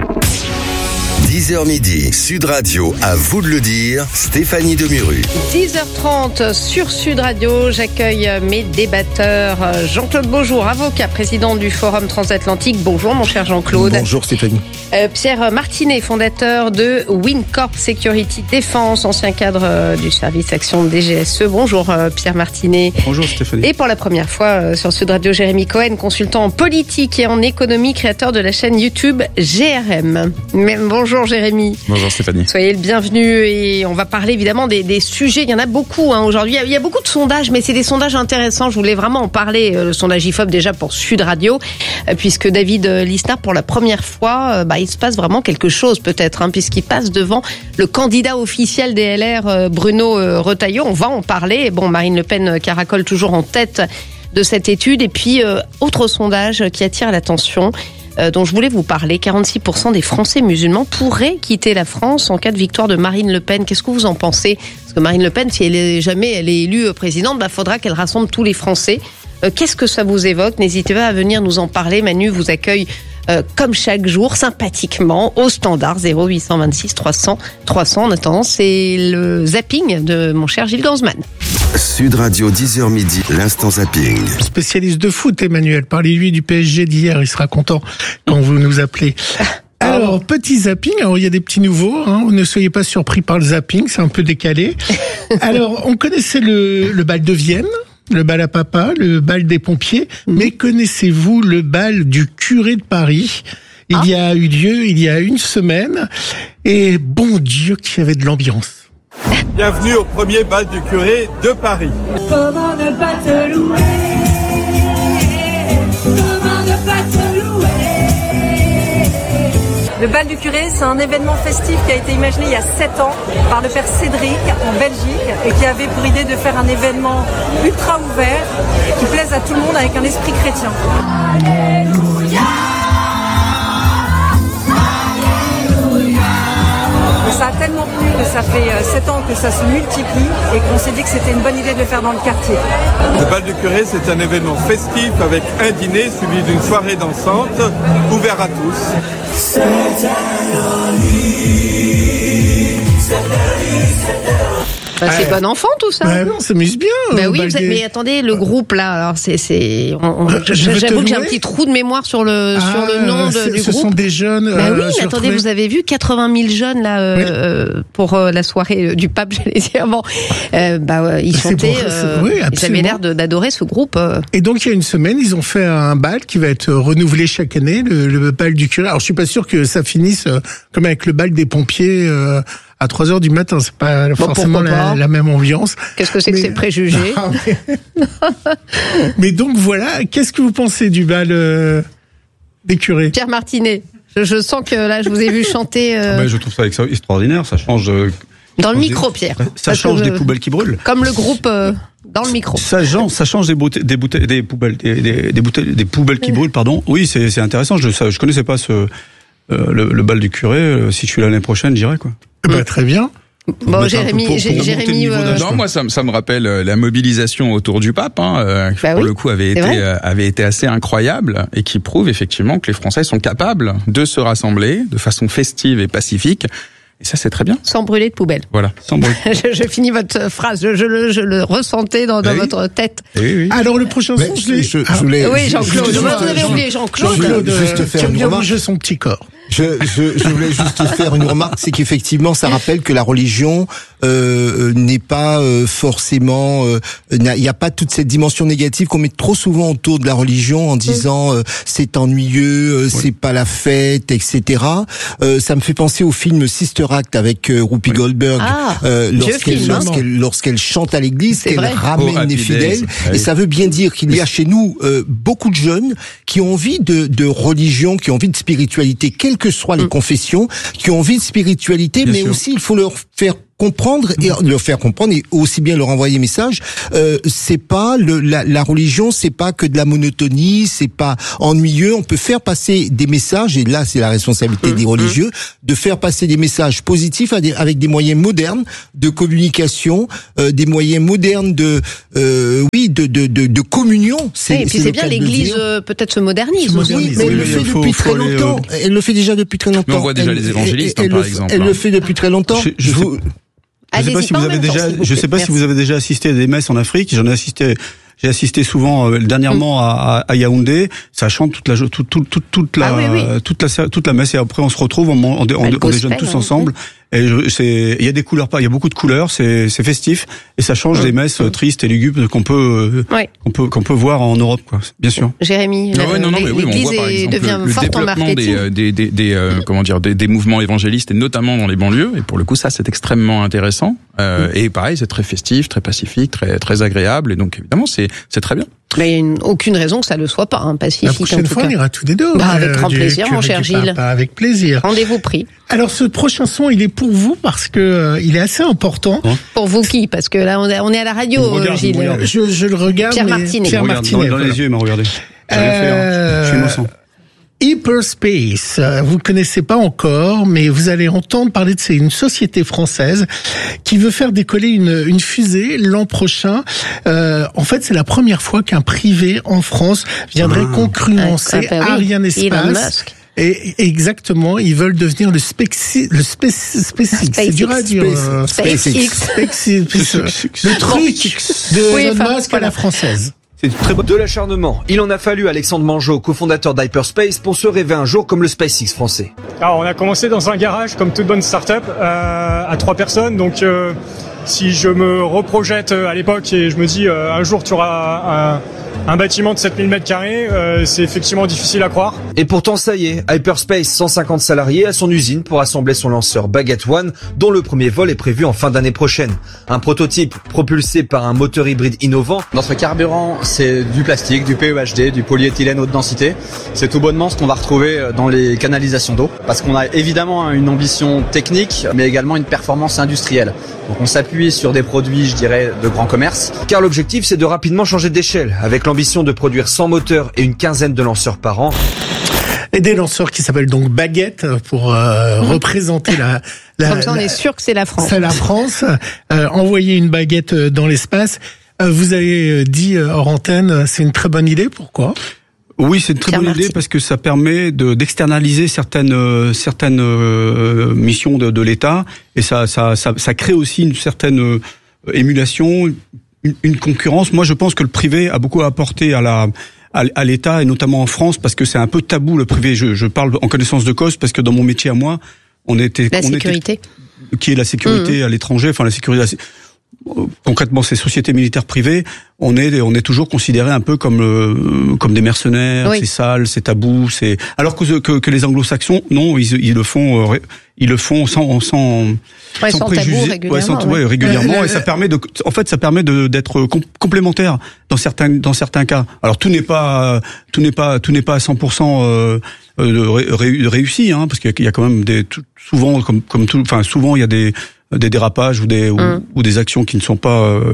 dix heures midi, Sud Radio, à vous de le dire, Stéphanie Demuru. dix heures trente sur Sud Radio, j'accueille mes débatteurs. Jean-Claude Beaujour, avocat, président du Forum Transatlantique. Bonjour mon cher Jean-Claude. Bonjour Stéphanie. Euh, Pierre Martinet, fondateur de Wincorp Security Défense, ancien cadre euh, du service action D G S E. Bonjour euh, Pierre Martinet. Bonjour Stéphanie. Et pour la première fois euh, sur Sud Radio, Jérémy Cohen, consultant en politique et en économie, créateur de la chaîne YouTube G R M. Mais, bonjour Jérémy. Bonjour Stéphanie. Soyez le bienvenu et on va parler évidemment des, des sujets. Il y en a beaucoup hein, aujourd'hui. Il y a beaucoup de sondages, mais c'est des sondages intéressants. Je voulais vraiment en parler. Le sondage I F O P déjà pour Sud Radio, puisque David Lisnard, pour la première fois, bah, il se passe vraiment quelque chose peut-être, hein, puisqu'il passe devant le candidat officiel des L R, Bruno Retailleau. On va en parler. Bon, Marine Le Pen caracole toujours en tête de cette étude. Et puis, euh, autre sondage qui attire l'attention, euh, dont je voulais vous parler. quarante-six pour cent des Français musulmans pourraient quitter la France en cas de victoire de Marine Le Pen. Qu'est-ce que vous en pensez? Parce que Marine Le Pen, si elle est jamais elle est élue présidente, bah, faudra qu'elle rassemble tous les Français. Euh, qu'est-ce que ça vous évoque? N'hésitez pas à venir nous en parler. Manu vous accueille euh, comme chaque jour, sympathiquement, au standard zéro huit cent vingt-six trois cents trois cents. En attendant, c'est le zapping de mon cher Gilles Gansman. Sud Radio, dix heures midi, l'instant zapping. Spécialiste de foot, Emmanuel. Parlez-lui du P S G d'hier, il sera content quand vous nous appelez. Alors, petit zapping, alors il y a des petits nouveaux, hein, ne soyez pas surpris par le zapping, c'est un peu décalé. Alors, on connaissait le, le bal de Vienne, le bal à papa, le bal des pompiers, mmh. mais connaissez-vous le bal du curé de Paris? Il ah. y a eu lieu il y a une semaine, et bon Dieu qu'il y avait de l'ambiance. Bienvenue au premier bal du curé de Paris. Comment ne pas te louer? Comment ne pas te louer? Le bal du curé, c'est un événement festif qui a été imaginé il y a sept ans par le père Cédric en Belgique et qui avait pour idée de faire un événement ultra ouvert qui plaise à tout le monde avec un esprit chrétien. Alléluia. Ça a tellement plu que ça fait sept ans que ça se multiplie et qu'on s'est dit que c'était une bonne idée de le faire dans le quartier. Le bal du curé, c'est un événement festif avec un dîner suivi d'une soirée dansante ouvert à tous. C'est Bah, c'est ouais. bon enfant tout ça. Bah, on s'amuse bien. Bah oui, vous êtes, mais attendez, le groupe là, alors c'est, c'est, on, on, j'avoue que j'ai un petit trou de mémoire sur le ah, sur le nom de, du ce groupe. Ce sont des jeunes. Bah euh, oui, mais attendez, vous avez vu quatre-vingt mille jeunes là euh, oui. euh, pour euh, la soirée du pape, j'allais dire. Bon, euh, bah ils chantaient, bon, euh, oui, ils avaient l'air de, d'adorer ce groupe. Euh. Et donc il y a une semaine, ils ont fait un bal qui va être renouvelé chaque année, le, le bal du curé. Alors je suis pas sûr que ça finisse euh, comme avec le bal des pompiers. Euh, à trois heures du matin, c'est pas bon, forcément la, la même ambiance. Qu'est-ce que c'est mais... que ces préjugés? mais... mais donc voilà, qu'est-ce que vous pensez du bal euh, des curés? Pierre Martinet, je, je sens que là, je vous ai vu chanter... Euh... Ah ben, je trouve ça extraordinaire, ça change... Euh, dans le micro, Pierre. Ça change des poubelles qui brûlent. Comme le groupe euh, dans le micro. Ça, genre, ça change des, bouteilles, des, bouteilles, des poubelles, des, des, des, bouteilles, des poubelles qui brûlent, pardon. Oui, c'est, c'est intéressant, je ne connaissais pas ce, euh, le, le bal du curé. Si je suis là l'année prochaine, j'irai, quoi. Bah, très bien. Bon, Jérémy, pour, pour Jérémy, euh... non, moi ça, ça me rappelle la mobilisation autour du pape, hein, euh, qui bah pour oui, le coup avait été euh, avait été assez incroyable et qui prouve effectivement que les Français sont capables de se rassembler de façon festive et pacifique. Et ça, c'est très bien. Sans brûler de poubelle. Voilà, sans brûler. je, je finis votre phrase, je, je, le, je le ressentais dans, dans oui. votre tête. Oui, oui. Alors, le prochain son, je l'ai... Je, je voulais, oui, Jean-Claude, je, je, vous avez oublié Jean-Claude. Jean-Claude, juste faire une remarque. Bouger son petit corps. Je, je, je voulais juste faire une remarque, c'est qu'effectivement, ça rappelle que la religion euh, n'est pas euh, forcément, il euh, n'y a pas toute cette dimension négative qu'on met trop souvent autour de la religion en disant euh, c'est ennuyeux, euh, oui. c'est pas la fête, et cetera. Euh, ça me fait penser au film Sister Act avec euh, Whoopi oui. Goldberg, ah, euh, lorsqu'elle, film, lorsqu'elle, lorsqu'elle chante à l'église, qu'elle ramène oh, les fidèles, oui. et ça veut bien dire qu'il y a chez nous euh, beaucoup de jeunes qui ont envie de, de religion, qui ont envie de spiritualité, quelle que soient les confessions, qui ont envie de spiritualité, bien mais sûr. Aussi il faut leur faire comprendre et leur faire comprendre et aussi bien leur envoyer message. Euh, c'est pas le, la, la religion, c'est pas que de la monotonie, c'est pas ennuyeux. On peut faire passer des messages et là c'est la responsabilité mmh, des religieux mmh. de faire passer des messages positifs avec des, avec des moyens modernes de communication, euh, des moyens modernes de euh, oui de de de, de communion. C'est, oui, et puis c'est, c'est bien l'Église euh, peut-être se modernise. Oui, mais oui, elle le fait faut, depuis faut très longtemps. Euh... Elle le fait déjà depuis très longtemps. Mais on voit déjà elle, les évangélistes elle, hein, elle par le, exemple. Elle hein. le fait depuis très longtemps. Je, je vous... Je sais pas si vous avez déjà, je sais pas si vous avez déjà assisté à des messes en Afrique. J'en ai assisté, j'ai assisté souvent euh, dernièrement à, à Yaoundé. Ça chante toute la, toute, toute, toute, toute la, ah oui, oui. toute la, toute la messe et après on se retrouve, on, on, on, on, on déjeune tous ensemble. Et je, c'est, il y a des couleurs, il y a beaucoup de couleurs, c'est, c'est festif et ça change mmh. des messes mmh. tristes et lugubres qu'on peut, ouais. qu'on peut, qu'on peut voir en Europe, quoi. Bien sûr. Jérémy, ah ouais, non, non, mais oui, on voit par exemple devient le, le développement des, des, des, des euh, comment dire, des, des mouvements évangélistes et notamment dans les banlieues. Et pour le coup, ça, c'est extrêmement intéressant. Euh, mmh. Et pareil, c'est très festif, très pacifique, très, très agréable. Et donc, évidemment, c'est, c'est très bien. Mais il n'y a une, aucune raison que ça ne le soit pas, hein, pacifique. La prochaine en tout fois, cas. on ira tous les deux. Bah, avec grand plaisir, mon cher Gilles. Pas, avec plaisir. Rendez-vous pris. Alors, ce prochain son, il est pour vous parce que euh, il est assez important. Hein pour vous qui? Parce que là, on est, on est à la radio, regarde, Gilles. Je, je le regarde. Pierre Martinet. Pierre Martinet. Dans, dans les yeux, il m'a regardé. Euh, je suis innocent. Hyperspace, vous ne connaissez pas encore, mais vous allez entendre parler de c'est une société française qui veut faire décoller une, une fusée l'an prochain. Euh, en fait, c'est la première fois qu'un privé en France viendrait ah. concurrencer ah, bah oui. Ariane Espace. Et exactement, ils veulent devenir le SpaceX, le Space, SpaceX. C'est dur à dire. SpaceX. SpaceX. Le truc de oui, Elon Musk à la française. C'est très bon. De l'acharnement. Il en a fallu à Alexandre Mangeot, cofondateur d'Hyperspace, pour se rêver un jour comme le SpaceX français. Alors, on a commencé dans un garage, comme toute bonne start-up, euh, à trois personnes. Donc, euh, si je me reprojette à l'époque et je me dis euh, un jour tu auras un, un bâtiment de sept mille mètres carrés, euh, c'est effectivement difficile à croire. Et pourtant, ça y est, Hyperspace, cent cinquante salariés à son usine pour assembler son lanceur Baguette One, dont le premier vol est prévu en fin d'année prochaine. Un prototype propulsé par un moteur hybride innovant. Notre carburant, c'est du plastique, du P E H D, du polyéthylène haute densité. C'est tout bonnement ce qu'on va retrouver dans les canalisations d'eau. Parce qu'on a évidemment une ambition technique, mais également une performance industrielle. Donc on s'appuie sur des produits, je dirais, de grand commerce. Car l'objectif, c'est de rapidement changer d'échelle, avec l'ambition de produire cent moteurs et une quinzaine de lanceurs par an. Et des lanceurs qui s'appellent donc Baguette pour euh, mmh. représenter la, la... Comme ça, on la, est sûr que c'est la France. C'est la France. Euh, envoyer une baguette dans l'espace. Euh, vous avez dit euh, hors antenne, c'est une très bonne idée. Pourquoi ? Oui, c'est une très Pierre bonne Martin. idée parce que ça permet de, d'externaliser certaines euh, certaines euh, missions de, de l'État et ça, ça ça ça crée aussi une certaine euh, émulation, une, une concurrence. Moi, je pense que le privé a beaucoup à apporter à la à, à l'État et notamment en France parce que c'est un peu tabou le privé. Je, je parle en connaissance de cause parce que dans mon métier à moi, on était la on sécurité était, qui est la sécurité mmh. à l'étranger, enfin la sécurité. Concrètement, ces sociétés militaires privées, on est on est toujours considéré un peu comme euh, comme des mercenaires, oui. c'est sale, c'est tabou, c'est alors que que, que les Anglo-Saxons, non, ils, ils le font, euh, ils le font sans sans ouais, sans, sans préjugés, tabou, régulièrement, ouais, sans, ouais. Ouais, régulièrement, et ça permet de, en fait, ça permet de d'être com- complémentaire dans certains dans certains cas. Alors tout n'est pas tout n'est pas tout n'est pas à cent pour cent euh, ré, ré, réussi, hein, parce qu'il y a quand même des tout, souvent comme comme tout, enfin souvent il y a des des dérapages ou des ou, mmh. ou des actions qui ne sont pas euh,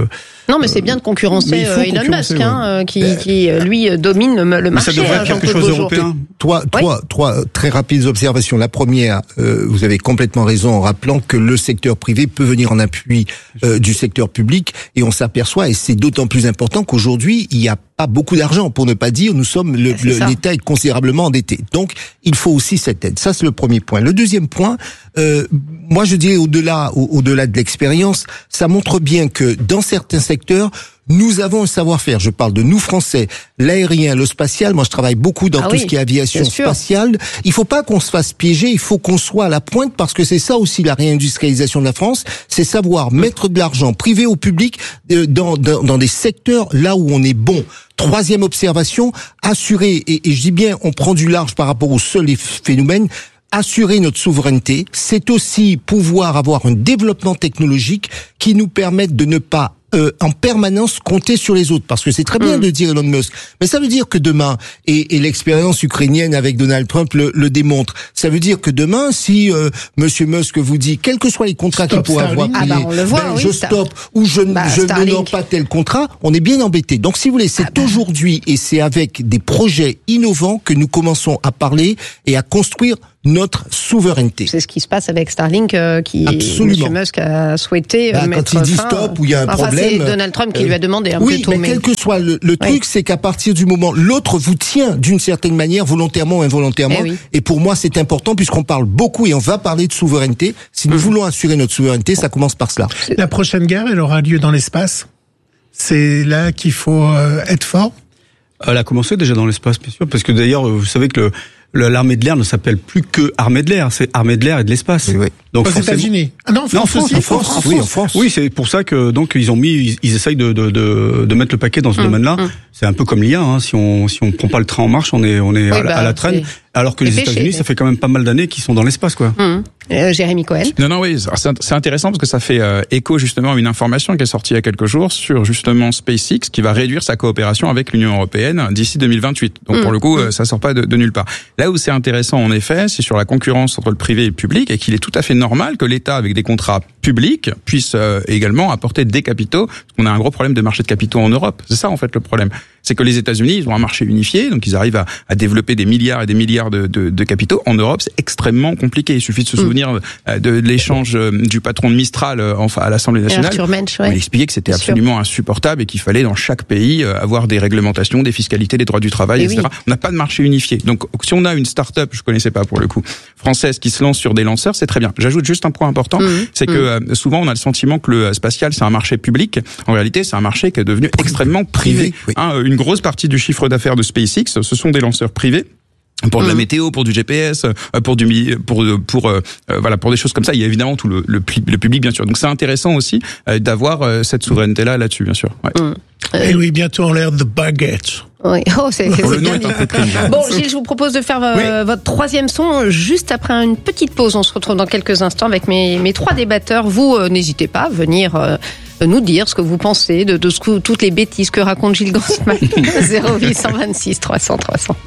Non, mais c'est bien de concurrencer Elon Musk, hein, qui, qui lui domine le, le marché. Ça devrait être quelque chose d'européen. Trois, oui. trois, trois très rapides observations. La première, euh, vous avez complètement raison en rappelant que le secteur privé peut venir en appui euh, du secteur public, et on s'aperçoit, et c'est d'autant plus important qu'aujourd'hui il y a pas beaucoup d'argent, pour ne pas dire nous sommes le, le, l'État est considérablement endetté. Donc il faut aussi cette aide. Ça c'est le premier point. Le deuxième point, euh, moi je dirais au-delà, au, au-delà de l'expérience, ça montre bien que dans certains secteurs nous avons un savoir-faire. Je parle de nous Français, l'aérien, le spatial. Moi, je travaille beaucoup dans ah tout oui, ce qui est aviation spatiale. Il faut pas qu'on se fasse piéger. Il faut qu'on soit à la pointe, parce que c'est ça aussi la réindustrialisation de la France. C'est savoir mettre de l'argent privé au public dans, dans, dans des secteurs là où on est bon. Troisième observation, assurer, et, et je dis bien, on prend du large par rapport aux seuls phénomènes. Assurer notre souveraineté, c'est aussi pouvoir avoir un développement technologique qui nous permette de ne pas Euh, en permanence compter sur les autres, parce que c'est très bien mmh. de dire Elon Musk, mais ça veut dire que demain, et, et l'expérience ukrainienne avec Donald Trump le, le démontre, ça veut dire que demain, si euh, Monsieur Musk vous dit, quels que soient les contrats qu'il pourrait avoir payés, ah bah on le voit, ben, oui, je stoppe ou je, bah, je n'honore pas tel contrat, on est bien embêté. Donc si vous voulez, c'est ah bah. aujourd'hui, et c'est avec des projets innovants que nous commençons à parler et à construire notre souveraineté. C'est ce qui se passe avec Starlink, euh, qui Absolument. M. Musk a souhaité bah, mettre quand il dit fin, stop, où il y a un enfin, problème. C'est Donald Trump qui euh, lui a demandé un oui, peu mais, mais quel que soit le, le oui. truc, c'est qu'à partir du moment l'autre vous tient d'une certaine manière, volontairement ou involontairement. Eh oui. Et pour moi, c'est important puisqu'on parle beaucoup et on va parler de souveraineté. Si nous mmh. voulons assurer notre souveraineté, ça commence par cela. La prochaine guerre, elle aura lieu dans l'espace. C'est là qu'il faut euh, être fort. Elle a commencé déjà dans l'espace, bien sûr, parce que d'ailleurs, vous savez que le l'armée de l'air ne s'appelle plus que armée de l'air, c'est armée de l'air et de l'espace. Oui, oui. Donc, aux États-Unis. Ah non, en France, non, en France, aussi. En France, France. Oui, en France. Oui, c'est pour ça que donc ils ont mis, ils, ils essayent de, de de de mettre le paquet dans ce mmh, domaine-là. Mmh. C'est un peu comme l'I A. Hein. Si on si on prend pas le train en marche, on est on est oui, à, bah, à la traîne. Alors que les péché, États-Unis, mais... ça fait quand même pas mal d'années qu'ils sont dans l'espace, quoi. Mmh. Euh, Jérémy Cohen. Non, non, oui, c'est intéressant parce que ça fait euh, écho justement à une information qui est sortie il y a quelques jours sur justement SpaceX qui va réduire sa coopération avec l'Union européenne d'ici deux mille vingt-huit. Donc mmh. pour le coup, mmh. ça sort pas de, de nulle part. Là où c'est intéressant en effet, c'est sur la concurrence entre le privé et le public, et qu'il est tout à fait normal que l'État, avec des contrats publics, puisse euh, également apporter des capitaux. Parce qu'on a un gros problème de marché de capitaux en Europe. C'est ça en fait le problème. C'est que les États-Unis, ils ont un marché unifié, donc ils arrivent à, à développer des milliards et des milliards de, de, de capitaux. En Europe, c'est extrêmement compliqué. Il suffit de se souvenir mmh. de, de l'échange du patron de Mistral, enfin à l'Assemblée nationale. Arthur Mensch, ouais. Il expliquait que c'était Bien absolument sûr. insupportable et qu'il fallait dans chaque pays avoir des réglementations, des fiscalités, des droits du travail, et, et cetera. Oui. On n'a pas de marché unifié. Donc si on a une start-up, je connaissais pas pour le coup, française qui se lance sur des lanceurs, c'est très bien. J'ajoute juste un point important, mmh. c'est que mmh. souvent on a le sentiment que le spatial c'est un marché public. En réalité, c'est un marché qui est devenu extrêmement privé. Oui. Hein, une grosse partie du chiffre d'affaires de SpaceX, ce sont des lanceurs privés. Pour de la météo, pour du G P S, pour du pour pour euh, voilà pour des choses comme ça. Il y a évidemment tout le le, le public bien sûr. Donc c'est intéressant aussi euh, d'avoir euh, cette souveraineté là là-dessus bien sûr. Ouais. Mmh. Et oui, bientôt on l'air de baguette. Oui, oh, c'est, c'est le nom bien est un peu clean. Bon, Gilles, je vous propose de faire euh, oui. votre troisième son juste après une petite pause. On se retrouve dans quelques instants avec mes mes trois débatteurs. Vous euh, n'hésitez pas à venir. Euh, nous dire ce que vous pensez de, de ce que, toutes les bêtises que raconte Gilles Gansman. zéro huit cent vingt-six trois cents trois cents.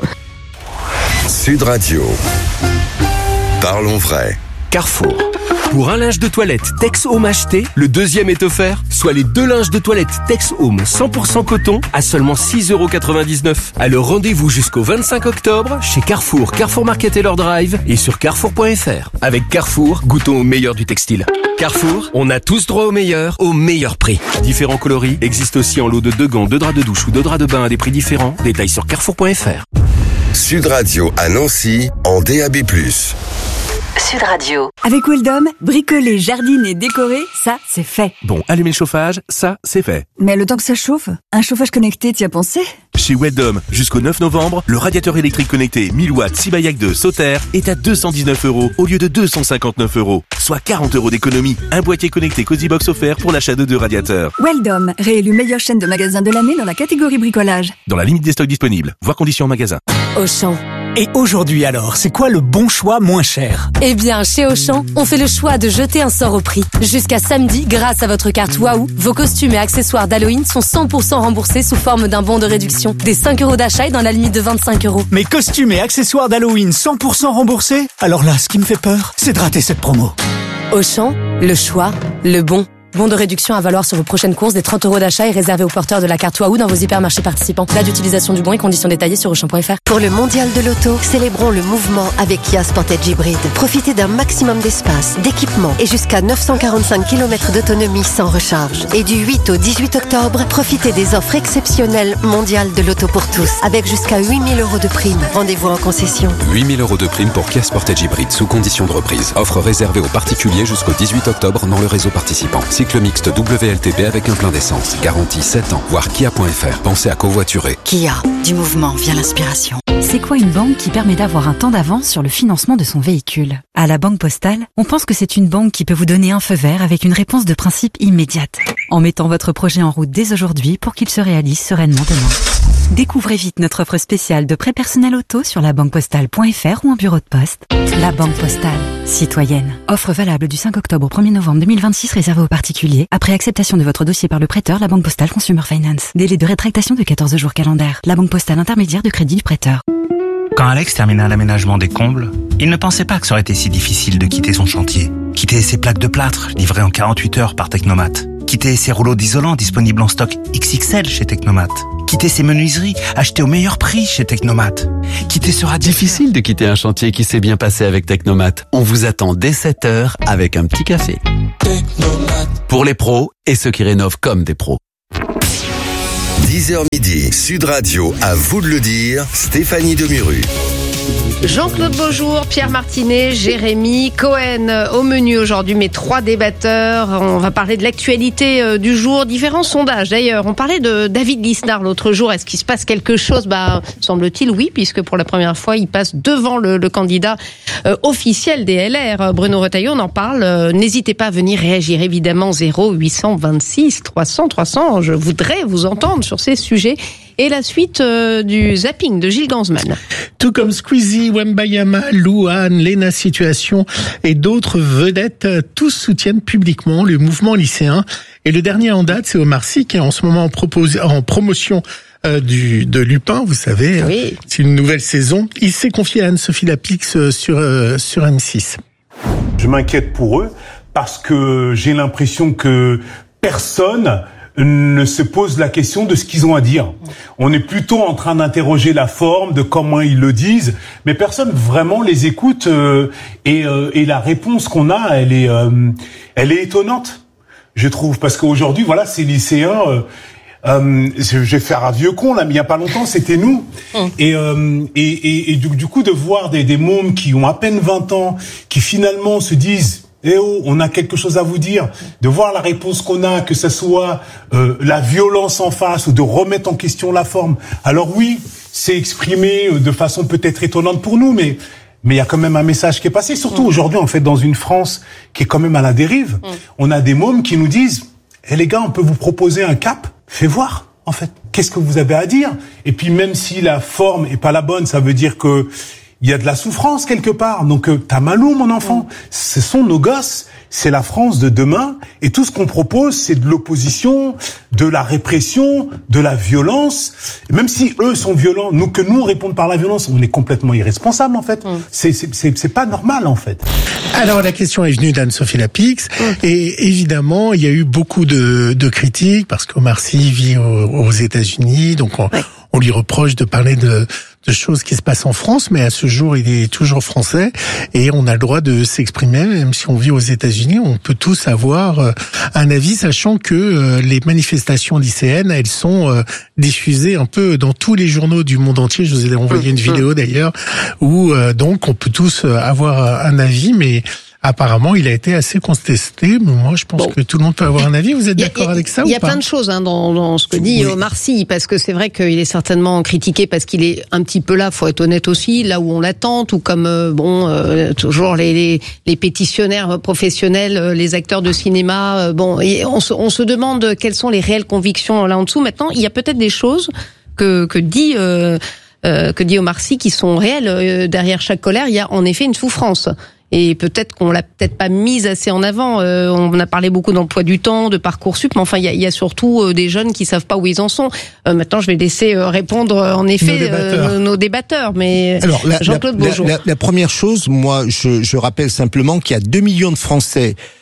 Sud Radio. Parlons vrai. Carrefour. Pour un linge de toilette Tex Home acheté, le deuxième est offert, soit les deux linges de toilette Tex Home cent pour cent coton à seulement six euros quatre-vingt-dix-neuf. Alors rendez-vous jusqu'au vingt-cinq octobre chez Carrefour, Carrefour Market et leur drive et sur carrefour point f r. Avec Carrefour, goûtons au meilleur du textile. Carrefour, on a tous droit au meilleur, au meilleur prix. Différents coloris existent aussi en lot de deux gants, deux draps de douche ou deux draps de bain à des prix différents. Détails sur carrefour point f r. Sud Radio à Nancy en D A B plus. Sud Radio. Avec Weldom, bricoler, jardiner, décorer, ça, c'est fait. Bon, allumer le chauffage, ça, c'est fait. Mais le temps que ça chauffe, un chauffage connecté, t'y as pensé ? Chez Weldom, jusqu'au neuf novembre, le radiateur électrique connecté mille watts Sibayak deux Sauter est à deux cent dix-neuf euros au lieu de deux cent cinquante-neuf euros. Soit quarante euros d'économie. Un boîtier connecté Cozybox offert pour l'achat de deux radiateurs. Weldom, réélu meilleure chaîne de magasins de l'année dans la catégorie bricolage. Dans la limite des stocks disponibles. Voir conditions en magasin. Auchan. Et aujourd'hui alors, c'est quoi le bon choix moins cher ? Eh bien, chez Auchan, on fait le choix de jeter un sort au prix. Jusqu'à samedi, grâce à votre carte Waouh, vos costumes et accessoires d'Halloween sont cent pour cent remboursés sous forme d'un bon de réduction. Des cinq euros d'achat et dans la limite de vingt-cinq euros. Mes costumes et accessoires d'Halloween cent pour cent remboursés ? Alors là, ce qui me fait peur, c'est de rater cette promo. Auchan, le choix, le bon. Bon de réduction à valoir sur vos prochaines courses des trente euros d'achat et réservé aux porteurs de la carte Wahoo dans vos hypermarchés participants. Date d'utilisation du bon et conditions détaillées sur auchan point f r. Pour le mondial de l'auto, célébrons le mouvement avec Kia Sportage Hybrid. Profitez d'un maximum d'espace, d'équipement et jusqu'à neuf cent quarante-cinq kilomètres d'autonomie sans recharge. Et du huit au dix-huit octobre, profitez des offres exceptionnelles mondiales de l'auto pour tous avec jusqu'à huit mille euros de prime. Rendez-vous en concession. huit mille euros de prime pour Kia Sportage Hybrid sous condition de reprise. Offre réservée aux particuliers jusqu'au dix-huit octobre dans le réseau participant. Cycle mixte W L T P avec un plein d'essence. Garantie sept ans. Voir kia point f r. Pensez à covoiturer. Kia. Du mouvement vient l'inspiration. C'est quoi une banque qui permet d'avoir un temps d'avance sur le financement de son véhicule? À la Banque Postale, on pense que c'est une banque qui peut vous donner un feu vert avec une réponse de principe immédiate, en mettant votre projet en route dès aujourd'hui pour qu'il se réalise sereinement demain. Découvrez vite notre offre spéciale de prêt personnel auto sur la banque postale point f r ou en bureau de poste. La Banque Postale. Citoyenne. Offre valable du cinq octobre au premier novembre deux mille vingt-six réservée aux particuliers. Après acceptation de votre dossier par le prêteur, la Banque Postale Consumer Finance. Délai de rétractation de quatorze jours calendaires. La Banque Postale intermédiaire de crédit du prêteur. Quand Alex termina l'aménagement des combles, il ne pensait pas que ça aurait été si difficile de quitter son chantier. Quitter ses plaques de plâtre, livrées en quarante-huit heures par Technomat. Quitter ses rouleaux d'isolant disponibles en stock X X L chez Technomat. Quitter ses menuiseries achetées au meilleur prix chez Technomat. Quitter ce radiateur. Difficile de quitter un chantier qui s'est bien passé avec Technomat. On vous attend dès sept heures avec un petit café. Technomat. Pour les pros et ceux qui rénovent comme des pros. dix heures midi, Sud Radio, à vous de le dire, Stéphanie Demuru. Jean-Claude Beaujour, Pierre Martinet, Jérémy Cohen au menu aujourd'hui, mes trois débatteurs. On va parler de l'actualité du jour, différents sondages. D'ailleurs, on parlait de David Lisnard l'autre jour. Est-ce qu'il se passe quelque chose? Bah, semble-t-il oui, puisque pour la première fois, il passe devant le, le candidat euh, officiel des L R, Bruno Retailleau. On en parle. Euh, n'hésitez pas à venir réagir, évidemment. zéro huit cent vingt-six trois cents trois cents. Je voudrais vous entendre sur ces sujets. Et la suite euh, du zapping de Gilles Gansman. Tout comme Squeezie, Wembayama, Louane, Lena Situation et d'autres vedettes, tous soutiennent publiquement le mouvement lycéen. Et le dernier en date, c'est Omar Sy, qui est en ce moment en, propos- en promotion euh, du, de Lupin, vous savez. Oui. C'est une nouvelle saison. Il s'est confié à Anne-Sophie Lapix sur, euh, sur M six. Je m'inquiète pour eux parce que j'ai l'impression que personne ne se pose la question de ce qu'ils ont à dire. On est plutôt en train d'interroger la forme, de comment ils le disent, mais personne vraiment les écoute euh, et, euh, et la réponse qu'on a, elle est, euh, elle est étonnante, je trouve, parce qu'aujourd'hui, voilà, ces lycéens, euh, euh, je vais faire un vieux con là, mais il y a pas longtemps, c'était nous, et, euh, et, et, et du, du coup de voir des, des mômes qui ont à peine vingt ans, qui finalement se disent eh oh, on a quelque chose à vous dire, de voir la réponse qu'on a, que ce soit euh, la violence en face ou de remettre en question la forme. Alors oui, c'est exprimé de façon peut-être étonnante pour nous, mais mais il y a quand même un message qui est passé. Surtout mmh. aujourd'hui, en fait, dans une France qui est quand même à la dérive, mmh. on a des mômes qui nous disent eh les gars, on peut vous proposer un cap, fais voir. En fait, qu'est-ce que vous avez à dire? Et puis même si la forme est pas la bonne, ça veut dire que il y a de la souffrance quelque part. Donc, euh, t'as malou, mon enfant. Ce sont nos gosses. C'est la France de demain. Et tout ce qu'on propose, c'est de l'opposition, de la répression, de la violence. Et même si eux sont violents, nous, que nous, on réponde par la violence, on est complètement irresponsable, en fait. Mm. C'est, c'est, c'est, c'est pas normal, en fait. Alors, la question est venue d'Anne-Sophie Lapix. Mm. Et évidemment, il y a eu beaucoup de, de critiques parce qu'Omar Sy vit aux, aux États-Unis. Donc, on, ouais. on lui reproche de parler de, de choses qui se passent en France, mais à ce jour, il est toujours français et on a le droit de s'exprimer, même si on vit aux États-Unis. On peut tous avoir un avis, sachant que les manifestations lycéennes, elles sont diffusées un peu dans tous les journaux du monde entier. Je vous ai envoyé une vidéo d'ailleurs où donc on peut tous avoir un avis, mais apparemment, il a été assez contesté, mais moi, je pense bon. que tout le monde peut avoir un avis. Vous êtes d'accord a, avec ça ou pas? Il y a plein de choses hein, dans, dans ce que dit oui. Omar Sy, parce que c'est vrai qu'il est certainement critiqué parce qu'il est un petit peu là, faut être honnête aussi, là où on l'attend, tout comme euh, bon, euh, toujours les, les, les pétitionnaires professionnels, euh, les acteurs de cinéma. Euh, bon, et on se, on se demande quelles sont les réelles convictions là en dessous. Maintenant, il y a peut-être des choses que, que dit. Euh, euh, que dit Omar Sy qui sont réelles. Euh, derrière chaque colère, il y a en effet une souffrance. Et peut-être qu'on l'a peut-être pas mise assez en avant. Euh, on a parlé beaucoup d'emploi du temps, de Parcoursup, mais enfin il y a, il y a surtout euh, des jeunes qui savent pas où ils en sont. Euh, maintenant, je vais laisser euh, répondre en effet nos débatteurs. Euh, nos débatteurs mais Alors, la, Jean-Claude la, Beaujour. La, la, la première chose, moi, je, je rappelle simplement qu'il y a deux millions de Français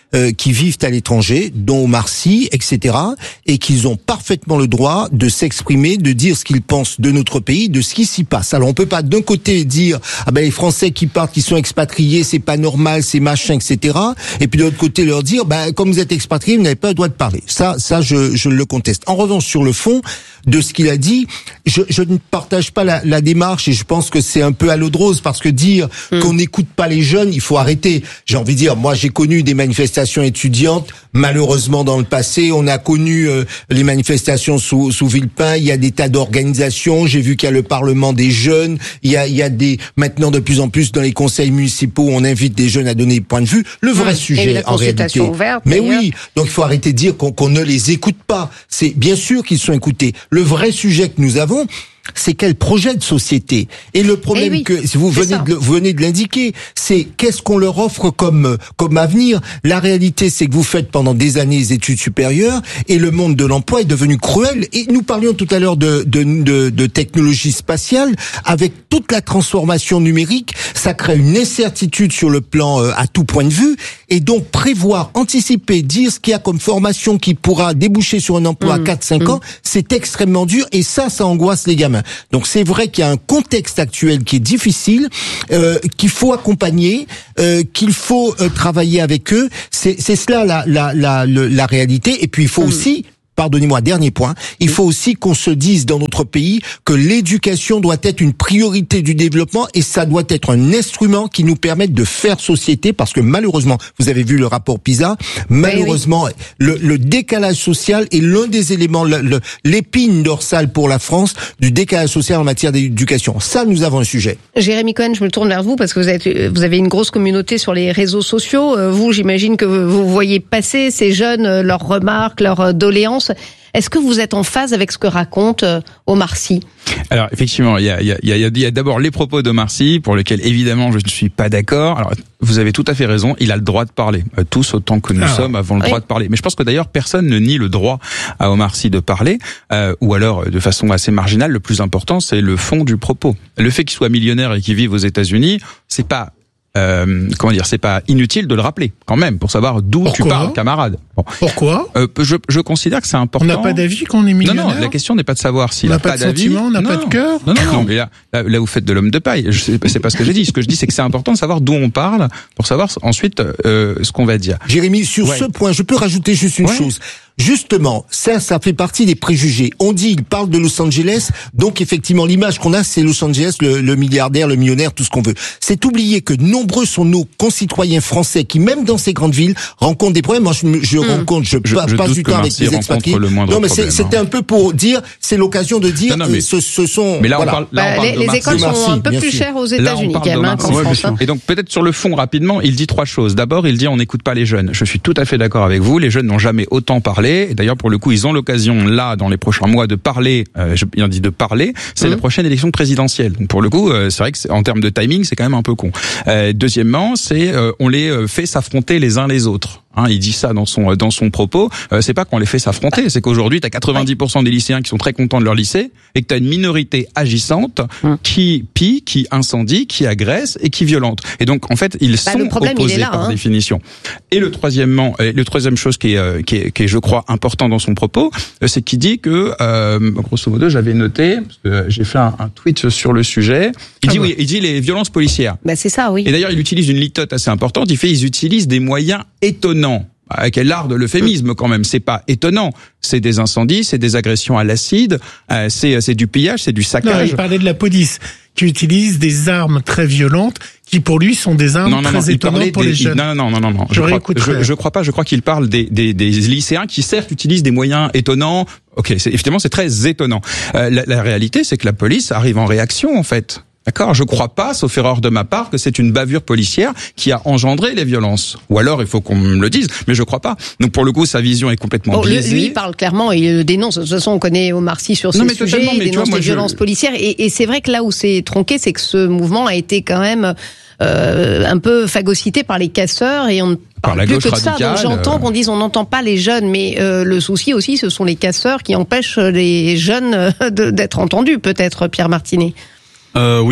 euh, qui vivent à l'étranger, dont Omar Sy, et cetera, et qu'ils ont parfaitement le droit de s'exprimer, de dire ce qu'ils pensent de notre pays, de ce qui s'y passe. Alors on peut pas d'un côté dire ah ben les Français qui partent, qui sont expatriés, c'est pas normal, c'est machin, et cetera. Et puis de l'autre côté leur dire ben comme vous êtes expatriés, vous n'avez pas le droit de parler. Ça, ça je, je le conteste. En revanche, sur le fond de ce qu'il a dit, je, je ne partage pas la, la démarche et je pense que c'est un peu à l'eau de rose parce que dire mmh. qu'on n'écoute pas les jeunes, il faut arrêter. J'ai envie de dire, moi j'ai connu des manifestations étudiantes, malheureusement dans le passé, on a connu euh, les manifestations sous, sous Villepin, il y a des tas d'organisations, j'ai vu qu'il y a le Parlement des jeunes, il y a, il y a des, maintenant de plus en plus dans les conseils municipaux, on invite des jeunes à donner des points de vue. Le vrai mmh. sujet en réalité. Ouverte, mais oui, donc il faut arrêter de dire qu'on, qu'on ne les écoute pas. C'est bien sûr qu'ils sont écoutés. Le vrai sujet que nous avons, c'est quel projet de société. Et le problème eh oui, que si vous venez de, vous venez de l'indiquer, c'est qu'est-ce qu'on leur offre comme comme avenir. La réalité, c'est que vous faites pendant des années des études supérieures et le monde de l'emploi est devenu cruel. Et nous parlions tout à l'heure de de, de, de technologie spatiale. Avec toute la transformation numérique, ça crée une incertitude sur le plan euh, à tout point de vue. Et donc prévoir, anticiper, dire ce qu'il y a comme formation qui pourra déboucher sur un emploi mmh, à quatre cinq mmh. ans, c'est extrêmement dur. Et ça, ça angoisse les gamins. Donc c'est vrai qu'il y a un contexte actuel qui est difficile, euh, qu'il faut accompagner, euh, qu'il faut euh, travailler avec eux. C'est, c'est cela la, la, la, la, la réalité. Et puis il faut mmh. aussi... Pardonnez-moi, dernier point. Il faut aussi qu'on se dise dans notre pays que l'éducation doit être une priorité du développement et ça doit être un instrument qui nous permette de faire société parce que malheureusement, vous avez vu le rapport PISA, malheureusement, oui, oui. Le, le décalage social est l'un des éléments, le, le, l'épine dorsale pour la France du décalage social en matière d'éducation. Ça, nous avons un sujet. Jérémy Cohen, je me tourne vers vous parce que vous, êtes, vous avez une grosse communauté sur les réseaux sociaux. Vous, j'imagine que vous voyez passer ces jeunes, leurs remarques, leurs doléances. Est-ce que vous êtes en phase avec ce que raconte Omar Sy ? Alors effectivement, il y a, il y a, il y a, il y a d'abord les propos d'Omar Sy, pour lesquels évidemment je ne suis pas d'accord. Alors vous avez tout à fait raison, il a le droit de parler. Euh, tous autant que nous ah, sommes avons le oui. droit de parler. Mais je pense que d'ailleurs personne ne nie le droit à Omar Sy de parler, euh, ou alors de façon assez marginale. Le plus important, c'est le fond du propos. Le fait qu'il soit millionnaire et qu'il vive aux États-Unis, c'est pas Euh, comment dire, c'est pas inutile de le rappeler quand même pour savoir d'où Pourquoi tu parles, camarade. Bon. Pourquoi euh, je, je considère que c'est important. On n'a pas d'avis quand on est millionnaire. Non, non, la question n'est pas de savoir s'il n'a pas, pas de d'avis. Sentiment, on n'a pas de cœur. Non, non, non. Mais là, là, là, vous faites de l'homme de paille. Je sais, c'est pas ce que j'ai dit. Ce que je dis, c'est que c'est important de savoir d'où on parle pour savoir ensuite euh, ce qu'on va dire. Jérémy, sur ouais. ce point, je peux rajouter juste une ouais. chose. Justement, ça, ça fait partie des préjugés. On dit, il parle de Los Angeles, donc effectivement, l'image qu'on a, c'est Los Angeles, le, le milliardaire, le millionnaire, tout ce qu'on veut. C'est oublier que nombreux sont nos concitoyens français qui, même dans ces grandes villes, rencontrent des problèmes. Moi, je, je mmh. rencontre, je, je passe, passe du temps avec des expatriés. Non, mais c'est, c'était un peu pour dire, c'est l'occasion de dire, non, non, mais, ce, ce sont. Mais là, voilà. on parle, là, on parle bah, les, les écoles sont Sy, un peu plus sûr. chères aux États-Unis, quand même, hein, qu'en France. Hein. Et donc, peut-être sur le fond, rapidement, il dit trois choses. D'abord, il dit, on n'écoute pas les jeunes. Je suis tout à fait d'accord avec vous. Les jeunes n'ont jamais autant parlé. Et d'ailleurs, pour le coup, ils ont l'occasion là dans les prochains mois de parler. Euh, je bien dit de parler. C'est mmh. la prochaine élection présidentielle. Donc pour le coup, euh, c'est vrai que c'est, en termes de timing, c'est quand même un peu con. Euh, deuxièmement, c'est euh, on les euh, fait s'affronter les uns les autres. Hein, il dit ça dans son dans son propos. Euh, c'est pas qu'on les fait s'affronter, c'est qu'aujourd'hui t'as quatre-vingt-dix pour cent des lycéens qui sont très contents de leur lycée et que t'as une minorité agissante mmh. qui pille, qui incendie, qui agresse et qui violente. Et donc en fait ils bah, sont opposés là, par hein. définition. Et le troisièmement, le troisième chose qui est qui est, qui est je crois important dans son propos, c'est qu'il dit que euh, grosso modo j'avais noté parce que j'ai fait un, un tweet sur le sujet. Il ah dit ouais. oui, il dit les violences policières. Bah c'est ça oui. Et d'ailleurs il utilise une litote assez importante. Il fait ils utilisent des moyens étonnants. Avec l'art de l'euphémisme quand même, c'est pas étonnant. C'est des incendies, c'est des agressions à l'acide, euh, c'est c'est du pillage, c'est du saccage. Non, il parlait de la police qui utilise des armes très violentes, qui pour lui sont des armes non, non, très non, étonnantes pour des, les jeunes. Non, non, non, non, non. Je, crois, je, je crois pas. Je crois qu'il parle des, des, des lycéens qui certes utilisent des moyens étonnants. Ok, c'est, effectivement, c'est très étonnant. Euh, la, la réalité, c'est que la police arrive en réaction en fait. D'accord, je crois pas, sauf erreur de ma part, que c'est une bavure policière qui a engendré les violences. Ou alors, il faut qu'on me le dise, mais je crois pas. Donc, pour le coup, sa vision est complètement bon, biaisée. Lui, il parle clairement, il dénonce. De toute façon, on connaît Omar Sy sur ce non, sujet, il dénonce vois, moi, les je... violences policières. Et, et c'est vrai que là où c'est tronqué, c'est que ce mouvement a été quand même euh, un peu phagocyté par les casseurs et on ne parle plus que de ça. Donc, j'entends euh... qu'on dise on n'entend pas les jeunes, mais euh, le souci aussi, ce sont les casseurs qui empêchent les jeunes de, d'être entendus, peut-être, Pierre Martinet. Euh, oui.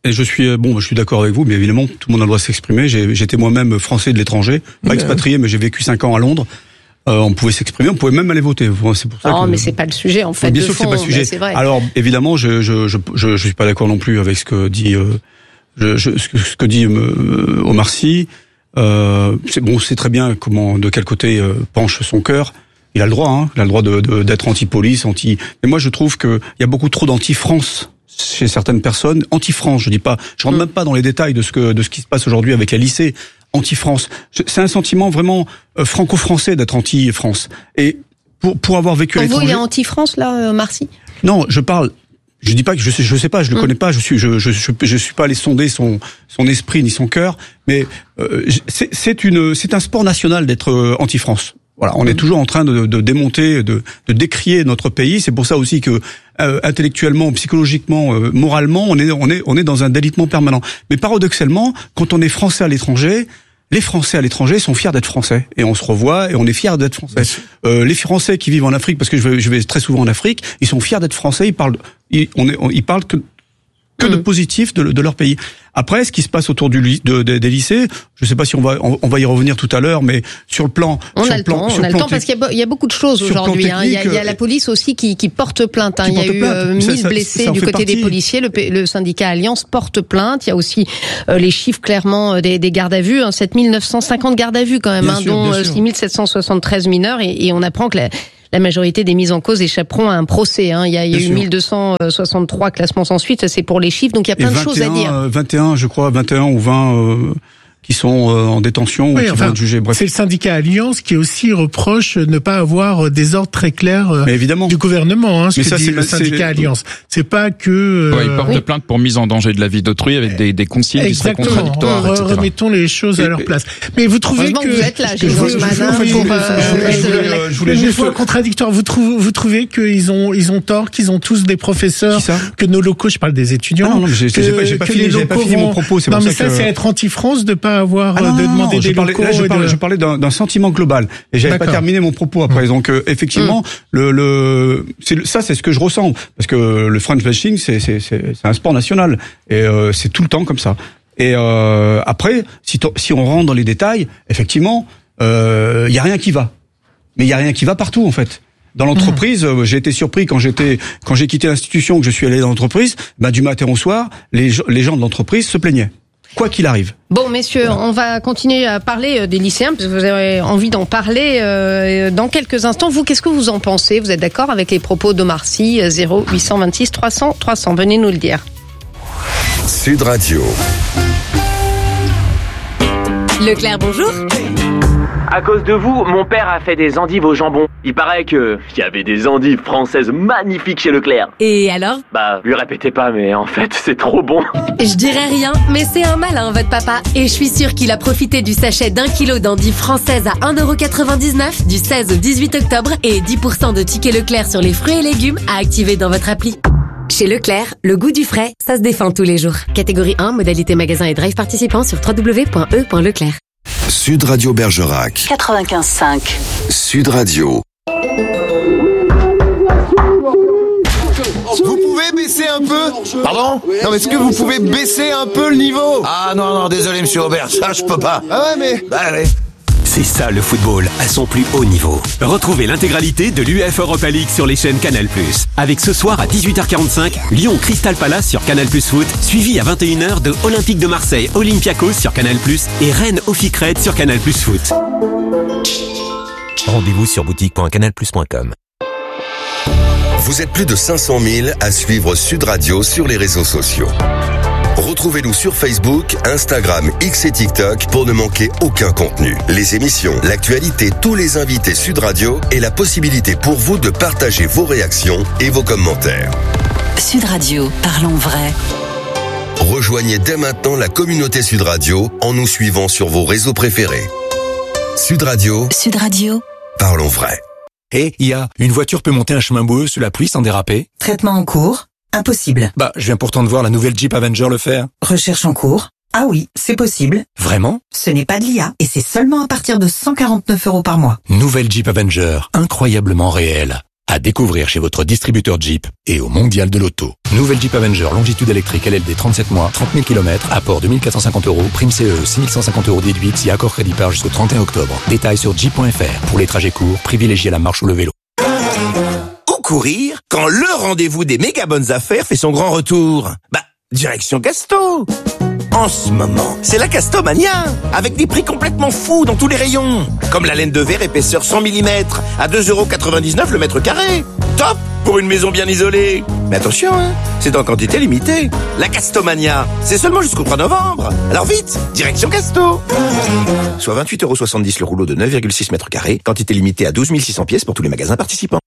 Et je suis bon, je suis d'accord avec vous, mais évidemment, tout le monde a le droit de s'exprimer. J'ai, j'étais moi-même français de l'étranger, pas expatrié, mais j'ai vécu cinq ans à Londres. Euh, on pouvait s'exprimer, on pouvait même aller voter. C'est pour ça non, que... mais c'est pas le sujet en fait. Bien de sûr fond, que c'est pas le sujet. C'est vrai. Alors évidemment, je je je je, je suis pas d'accord non plus avec ce que dit euh, je, je, ce que ce que dit euh, Omar Sy. Euh, c'est bon, c'est très bien comment de quel côté euh, penche son cœur. Il a le droit, hein, il a le droit de, de d'être anti-police, anti. Mais moi, je trouve que il y a beaucoup trop d'anti-France chez certaines personnes. Anti-France, je dis pas, je rentre mmh. même pas dans les détails de ce que de ce qui se passe aujourd'hui avec les lycées. Anti-France, c'est un sentiment vraiment euh, franco-français d'être anti-France. Et pour pour avoir vécu à l'étranger. Pour vous, il y a anti-France là, Omar Sy ? Non, je parle. Je dis pas que je sais, je sais pas, je le mmh. connais pas. Je suis, je, je, je, je suis pas allé sonder son son esprit ni son cœur. Mais euh, c'est c'est une, c'est un sport national d'être euh, anti-France. Voilà, on mmh. est toujours en train de, de démonter, de, de décrier notre pays. C'est pour ça aussi que euh, intellectuellement, psychologiquement, euh, moralement, on est, on est, on est dans un délitement permanent. Mais paradoxalement, quand on est français à l'étranger, les Français à l'étranger sont fiers d'être Français et on se revoit et on est fiers d'être Français. Euh, les Français qui vivent en Afrique, parce que je vais, je vais très souvent en Afrique, ils sont fiers d'être Français. Ils parlent, ils, on est, on, ils parlent que que mmh. de positif de, de leur pays. Après, ce qui se passe autour du de, de, des lycées, je ne sais pas si on va on, on va y revenir tout à l'heure, mais sur le plan, on sur a le plan, on a le temps parce qu'il y a, il y a beaucoup de choses aujourd'hui. Hein. Il, y a, il y a la police aussi qui, qui porte plainte. Hein. Il y a eu euh, mille blessés ça, ça du côté partie. des policiers. Le, le syndicat Alliance porte plainte. Il y a aussi euh, les chiffres clairement euh, des, des gardes à vue, hein, sept mille neuf cent cinquante gardes à vue quand même, hein, sûr, dont euh, six mille sept cent soixante-treize mineurs. Et, et on apprend que la, la majorité des mises en cause échapperont à un procès. Hein. Il y a, il y a eu mille deux cent soixante-trois classements sans suite. C'est pour les chiffres. Donc il y a plein de choses à dire. vingt et un, je crois, vingt et un ou vingt euh, qui sont euh, en détention oui, ou qui enfin, vont être jugés. Bref. C'est le syndicat Alliance qui aussi reproche ne pas avoir des ordres très clairs euh, du gouvernement. Hein, ce Mais que ça, dit c'est le syndicat c'est... Alliance. C'est pas que. Euh... Ouais, il porte oui. plainte pour mise en danger de la vie d'autrui avec des, des consignes Exactement. qui seraient contradictoires. Re- remettons les choses et, à leur place. Mais vous trouvez que, que vous êtes là, je voulais juste fois contradictoire. Vous trouvez, vous trouvez qu'ils ont, ils ont tort, qu'ils ont tous des professeurs, que nos locaux, je parle des étudiants. Ah non, non, j'ai, que, j'ai pas, j'ai pas fini, j'ai pas fini mon propos. Non, mais ça, c'est être anti-France de pas avoir ah non, de demander non, des parlais, locaux. Là, je, parlais, de... je parlais d'un, d'un sentiment global et j'avais D'accord. pas terminé mon propos après. Mmh. Donc euh, effectivement, mmh. le, le c'est, ça c'est ce que je ressens parce que le French bashing c'est c'est c'est, c'est un sport national et euh, c'est tout le temps comme ça. Et euh, après, si si on rentre dans les détails, effectivement, il euh, y a rien qui va. Mais il y a rien qui va partout en fait. Dans l'entreprise, mmh. j'ai été surpris quand j'étais quand j'ai quitté l'institution que je suis allé dans l'entreprise, bah du matin au soir, les les gens de l'entreprise se plaignaient. Quoi qu'il arrive. Bon, messieurs, voilà. On va continuer à parler des lycéens, parce que vous avez envie d'en parler euh, dans quelques instants. Vous, qu'est-ce que vous en pensez ? Vous êtes d'accord avec les propos d'Omar Sy ? Zéro huit cent vingt-six trois cents trois cents. Venez nous le dire. Sud Radio. Leclerc, bonjour. À cause de vous, mon père a fait des endives au jambon. Il paraît que il y avait des endives françaises magnifiques chez Leclerc. Et alors ? Bah, lui répétez pas, mais en fait, c'est trop bon. Je dirais rien, mais c'est un malin, votre papa. Et je suis sûre qu'il a profité du sachet d'un kilo d'endives françaises à un euro quatre-vingt-dix-neuf du seize au dix-huit octobre et dix pour cent de tickets Leclerc sur les fruits et légumes à activer dans votre appli. Chez Leclerc, le goût du frais, ça se défend tous les jours. Catégorie un, modalité magasin et drive participant sur w w w point e point leclerc. Sud Radio Bergerac. quatre-vingt-quinze cinq. Sud Radio. Vous pouvez baisser un peu ? Pardon ? Non, mais est-ce que vous pouvez baisser un peu le niveau ? Ah non, non, désolé, monsieur Aubert, ça je peux pas. Ah ouais, mais... Bah allez. C'est ça le football, à son plus haut niveau. Retrouvez l'intégralité de l'U E F Europa League sur les chaînes Canal plus. Avec ce soir à dix-huit heures quarante-cinq, Lyon Crystal Palace sur Canal plus Foot, suivi à vingt et une heures de Olympique de Marseille Olympiakos sur Canal plus et Rennes Oficred sur Canal plus Foot. Rendez-vous sur boutique point canal plus point com. Vous êtes plus de cinq cent mille à suivre Sud Radio sur les réseaux sociaux. Retrouvez-nous sur Facebook, Instagram, X et TikTok pour ne manquer aucun contenu. Les émissions, l'actualité, tous les invités Sud Radio et la possibilité pour vous de partager vos réactions et vos commentaires. Sud Radio, parlons vrai. Rejoignez dès maintenant la communauté Sud Radio en nous suivant sur vos réseaux préférés. Sud Radio. Sud Radio. Parlons vrai. Et il y a une voiture peut monter un chemin boueux sous la pluie sans déraper. Traitement en cours. Impossible. Bah, je viens pourtant de voir la nouvelle Jeep Avenger le faire. Recherche en cours. Ah oui, c'est possible. Vraiment ? Ce n'est pas de l'I A et c'est seulement à partir de cent quarante-neuf euros par mois. Nouvelle Jeep Avenger, incroyablement réelle. À découvrir chez votre distributeur Jeep et au Mondial de l'Auto. Nouvelle Jeep Avenger longitude électrique L L D trente-sept mois, trente mille kilomètres, apport deux mille quatre cent cinquante euros, prime C E, six mille cent cinquante euros déduite si accord crédit par jusqu'au trente et un octobre. Détails sur jeep point f r. Pour les trajets courts, privilégiez la marche ou le vélo. Où courir quand le rendez-vous des méga bonnes affaires fait son grand retour? Bah, direction Casto. En ce moment, c'est la Castomania, avec des prix complètement fous dans tous les rayons. Comme la laine de verre épaisseur cent millimètres, à deux euros quatre-vingt-dix-neuf le mètre carré. Top pour une maison bien isolée. Mais attention, hein, c'est en quantité limitée. La Castomania, c'est seulement jusqu'au trois novembre. Alors vite, direction Casto. Soit vingt-huit euros soixante-dix le rouleau de neuf virgule six mètres carrés, quantité limitée à douze mille six cents pièces pour tous les magasins participants.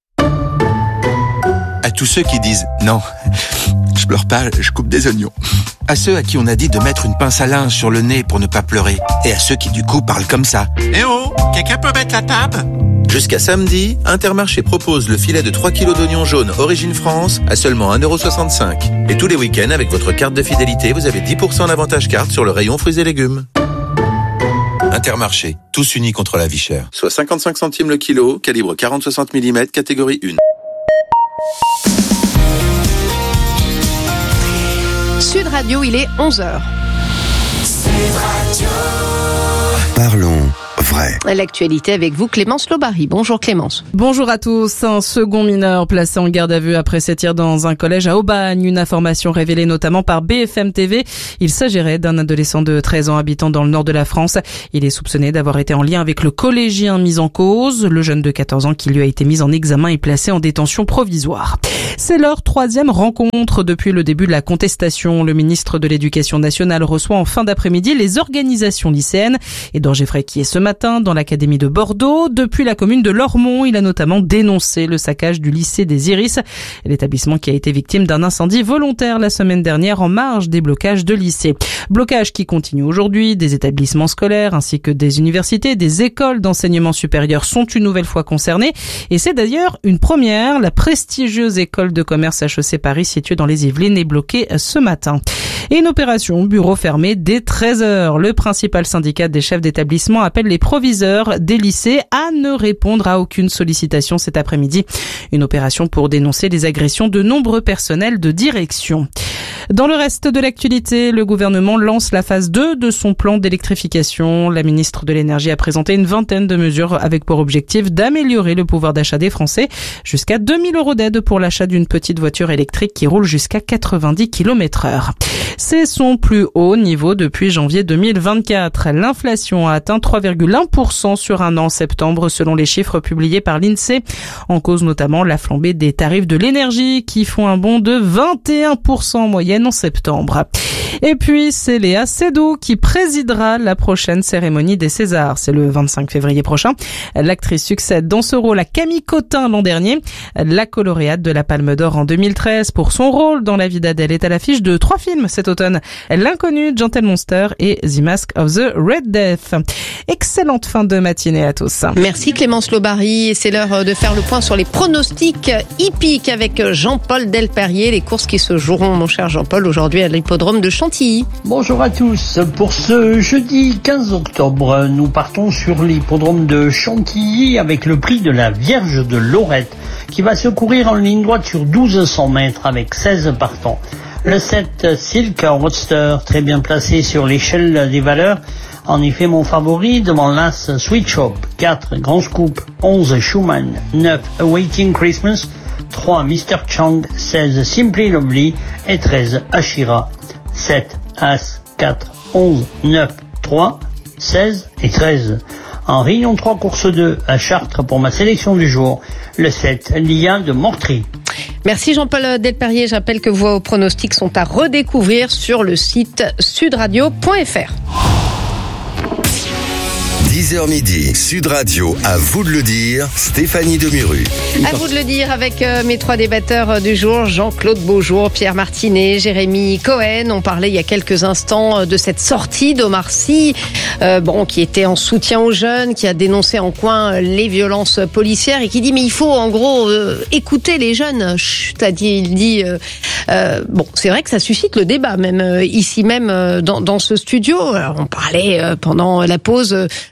À tous ceux qui disent « Non, je pleure pas, je coupe des oignons ». À ceux à qui on a dit de mettre une pince à linge sur le nez pour ne pas pleurer. Et à ceux qui du coup parlent comme ça. « Eh oh, quelqu'un peut mettre la table ?» Jusqu'à samedi, Intermarché propose le filet de trois kilos d'oignons jaunes Origine France à seulement un euro soixante-cinq. Et tous les week-ends, avec votre carte de fidélité, vous avez dix pour cent d'avantage carte sur le rayon fruits et légumes. Intermarché, tous unis contre la vie chère. Soit cinquante-cinq centimes le kilo, calibre quarante à soixante millimètres, catégorie un. Sud Radio, il est onze heures. Parlons vrai. L'actualité avec vous, Clémence Lobary. Bonjour Clémence. Bonjour à tous. Un second mineur placé en garde à vue après ses tirs dans un collège à Aubagne. Une information révélée notamment par B F M T V. Il s'agirait d'un adolescent de treize ans habitant dans le nord de la France. Il est soupçonné d'avoir été en lien avec le collégien mis en cause. Le jeune de quatorze ans qui lui a été mis en examen est placé en détention provisoire. C'est leur troisième rencontre depuis le début de la contestation. Le ministre de l'Éducation nationale reçoit en fin d'après-midi les organisations lycéennes. Edouard Geffray qui est ce matin dans l'académie de Bordeaux. Depuis la commune de Lormont, il a notamment dénoncé le saccage du lycée des Iris, l'établissement qui a été victime d'un incendie volontaire la semaine dernière en marge des blocages de lycées. Blocage qui continue aujourd'hui. Des établissements scolaires ainsi que des universités, des écoles d'enseignement supérieur sont une nouvelle fois concernées. Et c'est d'ailleurs une première. La prestigieuse école de commerce H E C Paris située dans les Yvelines est bloquée ce matin. Et une opération bureau fermé dès treize heures. Le principal syndicat des chefs d'établissement appelle les proviseurs des lycées à ne répondre à aucune sollicitation cet après-midi. Une opération pour dénoncer les agressions de nombreux personnels de direction. Dans le reste de l'actualité, le gouvernement lance la phase deux de son plan d'électrification. La ministre de l'Énergie a présenté une vingtaine de mesures avec pour objectif d'améliorer le pouvoir d'achat des Français. Jusqu'à deux mille euros d'aide pour l'achat d'une petite voiture électrique qui roule jusqu'à quatre-vingt-dix kilomètres heure. C'est son plus haut niveau depuis janvier deux mille vingt-quatre. L'inflation a atteint trois virgule un pour cent sur un an en septembre selon les chiffres publiés par l'INSEE. En cause notamment la flambée des tarifs de l'énergie qui font un bond de vingt et un pour cent en moyenne en septembre. Et puis, c'est Léa Seydoux qui présidera la prochaine cérémonie des Césars. C'est le vingt-cinq février prochain. L'actrice succède dans ce rôle à Camille Cotin l'an dernier. La lauréate de la Palme d'Or en deux mille treize pour son rôle dans La vie d'Adèle est à l'affiche de trois films cet automne. L'inconnu, Gentle Monster et The Mask of the Red Death. Excellente fin de matinée à tous. Merci Clémence Lobary. Et c'est l'heure de faire le point sur les pronostics hippiques avec Jean-Paul Delperrier. Les courses qui se joueront, mon cher Jean-Paul, aujourd'hui à l'hippodrome de Chantilly. Bonjour à tous. Pour ce jeudi quinze octobre, nous partons sur l'hippodrome de Chantilly avec le prix de la Vierge de Lorette qui va se courir en ligne droite sur douze cents mètres avec seize partants. Le sept Silk Roadster, très bien placé sur l'échelle des valeurs. En effet, mon favori devant l'As Sweet Shop, quatre Grand Scoop, onze Schumann, neuf Awaiting Christmas, trois Mister Chang, seize Simply Lovely et treize Ashira. sept, As, quatre, onze, neuf, trois, seize et treize. En Réunion trois, course deux, à Chartres pour ma sélection du jour, le sept, Lia de Mortry. Merci Jean-Paul Delperrier. Je rappelle que vos pronostics sont à redécouvrir sur le site sudradio point f r. dix heures midi, Sud Radio, à vous de le dire, Stéphanie Demuru. À vous de le dire avec euh, mes trois débatteurs du jour, Jean-Claude Beaujour, Pierre Martinet, Jérémy Cohen. On parlait il y a quelques instants de cette sortie d'Omar Sy, euh, bon, qui était en soutien aux jeunes, qui a dénoncé en coin les violences policières et qui dit mais il faut en gros euh, écouter les jeunes. Chut, a dit, il dit euh, euh, bon, c'est vrai que ça suscite le débat même euh, ici même euh, dans, dans ce studio. Alors, on parlait euh, pendant la pause euh,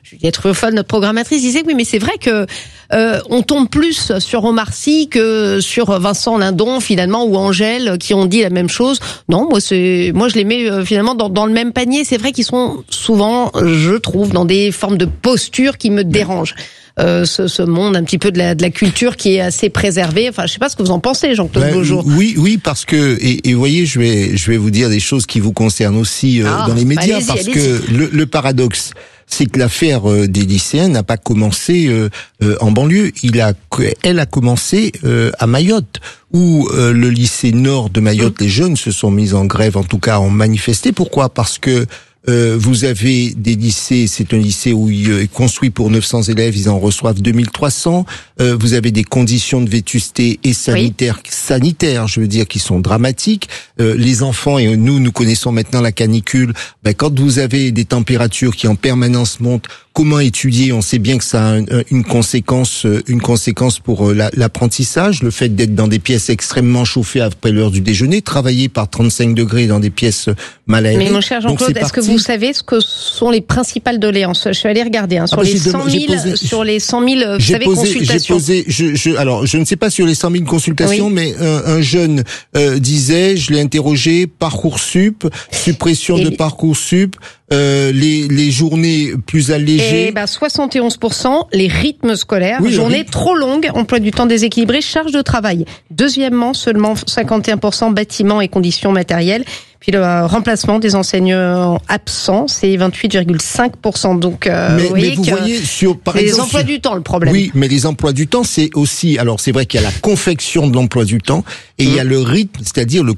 Juliette Ruffol, notre programmatrice, disait oui, mais c'est vrai que euh, on tombe plus sur Omar Sy que sur Vincent Lindon finalement ou Angèle qui ont dit la même chose. Non, moi c'est, moi je les mets euh, finalement dans, dans le même panier. C'est vrai qu'ils sont souvent, je trouve, dans des formes de posture qui me dérangent. Euh, ce, ce monde un petit peu de la, de la culture qui est assez préservé. Enfin, je sais pas ce que vous en pensez, Jean-Claude ben, Beaujour. Oui, oui, parce que et, et vous voyez, je vais je vais vous dire des choses qui vous concernent aussi euh, ah, dans les médias, allez-y, parce allez-y. que le, le paradoxe, c'est que l'affaire euh, des lycéens n'a pas commencé euh, euh, en banlieue. Il a, elle a commencé euh, à Mayotte, où euh, le lycée nord de Mayotte, mmh. les jeunes se sont mis en grève, en tout cas ont manifesté. Pourquoi ? Parce que Euh, vous avez des lycées, c'est un lycée où il est construit pour neuf cents élèves, ils en reçoivent deux mille trois cents. Euh, vous avez des conditions de vétusté et sanitaires, oui. sanitaires, je veux dire, qui sont dramatiques. Euh, les enfants, et nous, nous connaissons maintenant la canicule, ben, quand vous avez des températures qui en permanence montent, comment étudier? On sait bien que ça a un, une conséquence, une conséquence pour la, l'apprentissage, le fait d'être dans des pièces extrêmement chauffées après l'heure du déjeuner, travailler par trente-cinq degrés dans des pièces mal aérées. Mais mon cher Jean-Claude, est-ce que vous savez ce que sont les principales doléances? Je suis allée regarder, hein, sur, ah bah les cent mille, posé, sur les cent mille, vous savez, posé, consultations. J'ai posé, je, je, alors, je ne sais pas sur les cent mille consultations, oui. mais un, un jeune euh, disait, je l'ai interrogé, Parcoursup, suppression Et de Parcoursup, Euh, les, les journées plus allégées. Et ben soixante et onze pour cent, les rythmes scolaires, oui, journées rythme. trop longues, emploi du temps déséquilibré, charge de travail. Deuxièmement, seulement cinquante et un pour cent bâtiments et conditions matérielles. Puis le euh, remplacement des enseignants absents, c'est vingt-huit virgule cinq pour cent. Donc, euh, mais, vous voyez, mais vous que voyez sur, par c'est exemple, les emplois sur, du temps le problème. Oui, mais les emplois du temps, c'est aussi, alors c'est vrai qu'il y a la confection de l'emploi du temps et mmh. il y a le rythme, c'est-à-dire le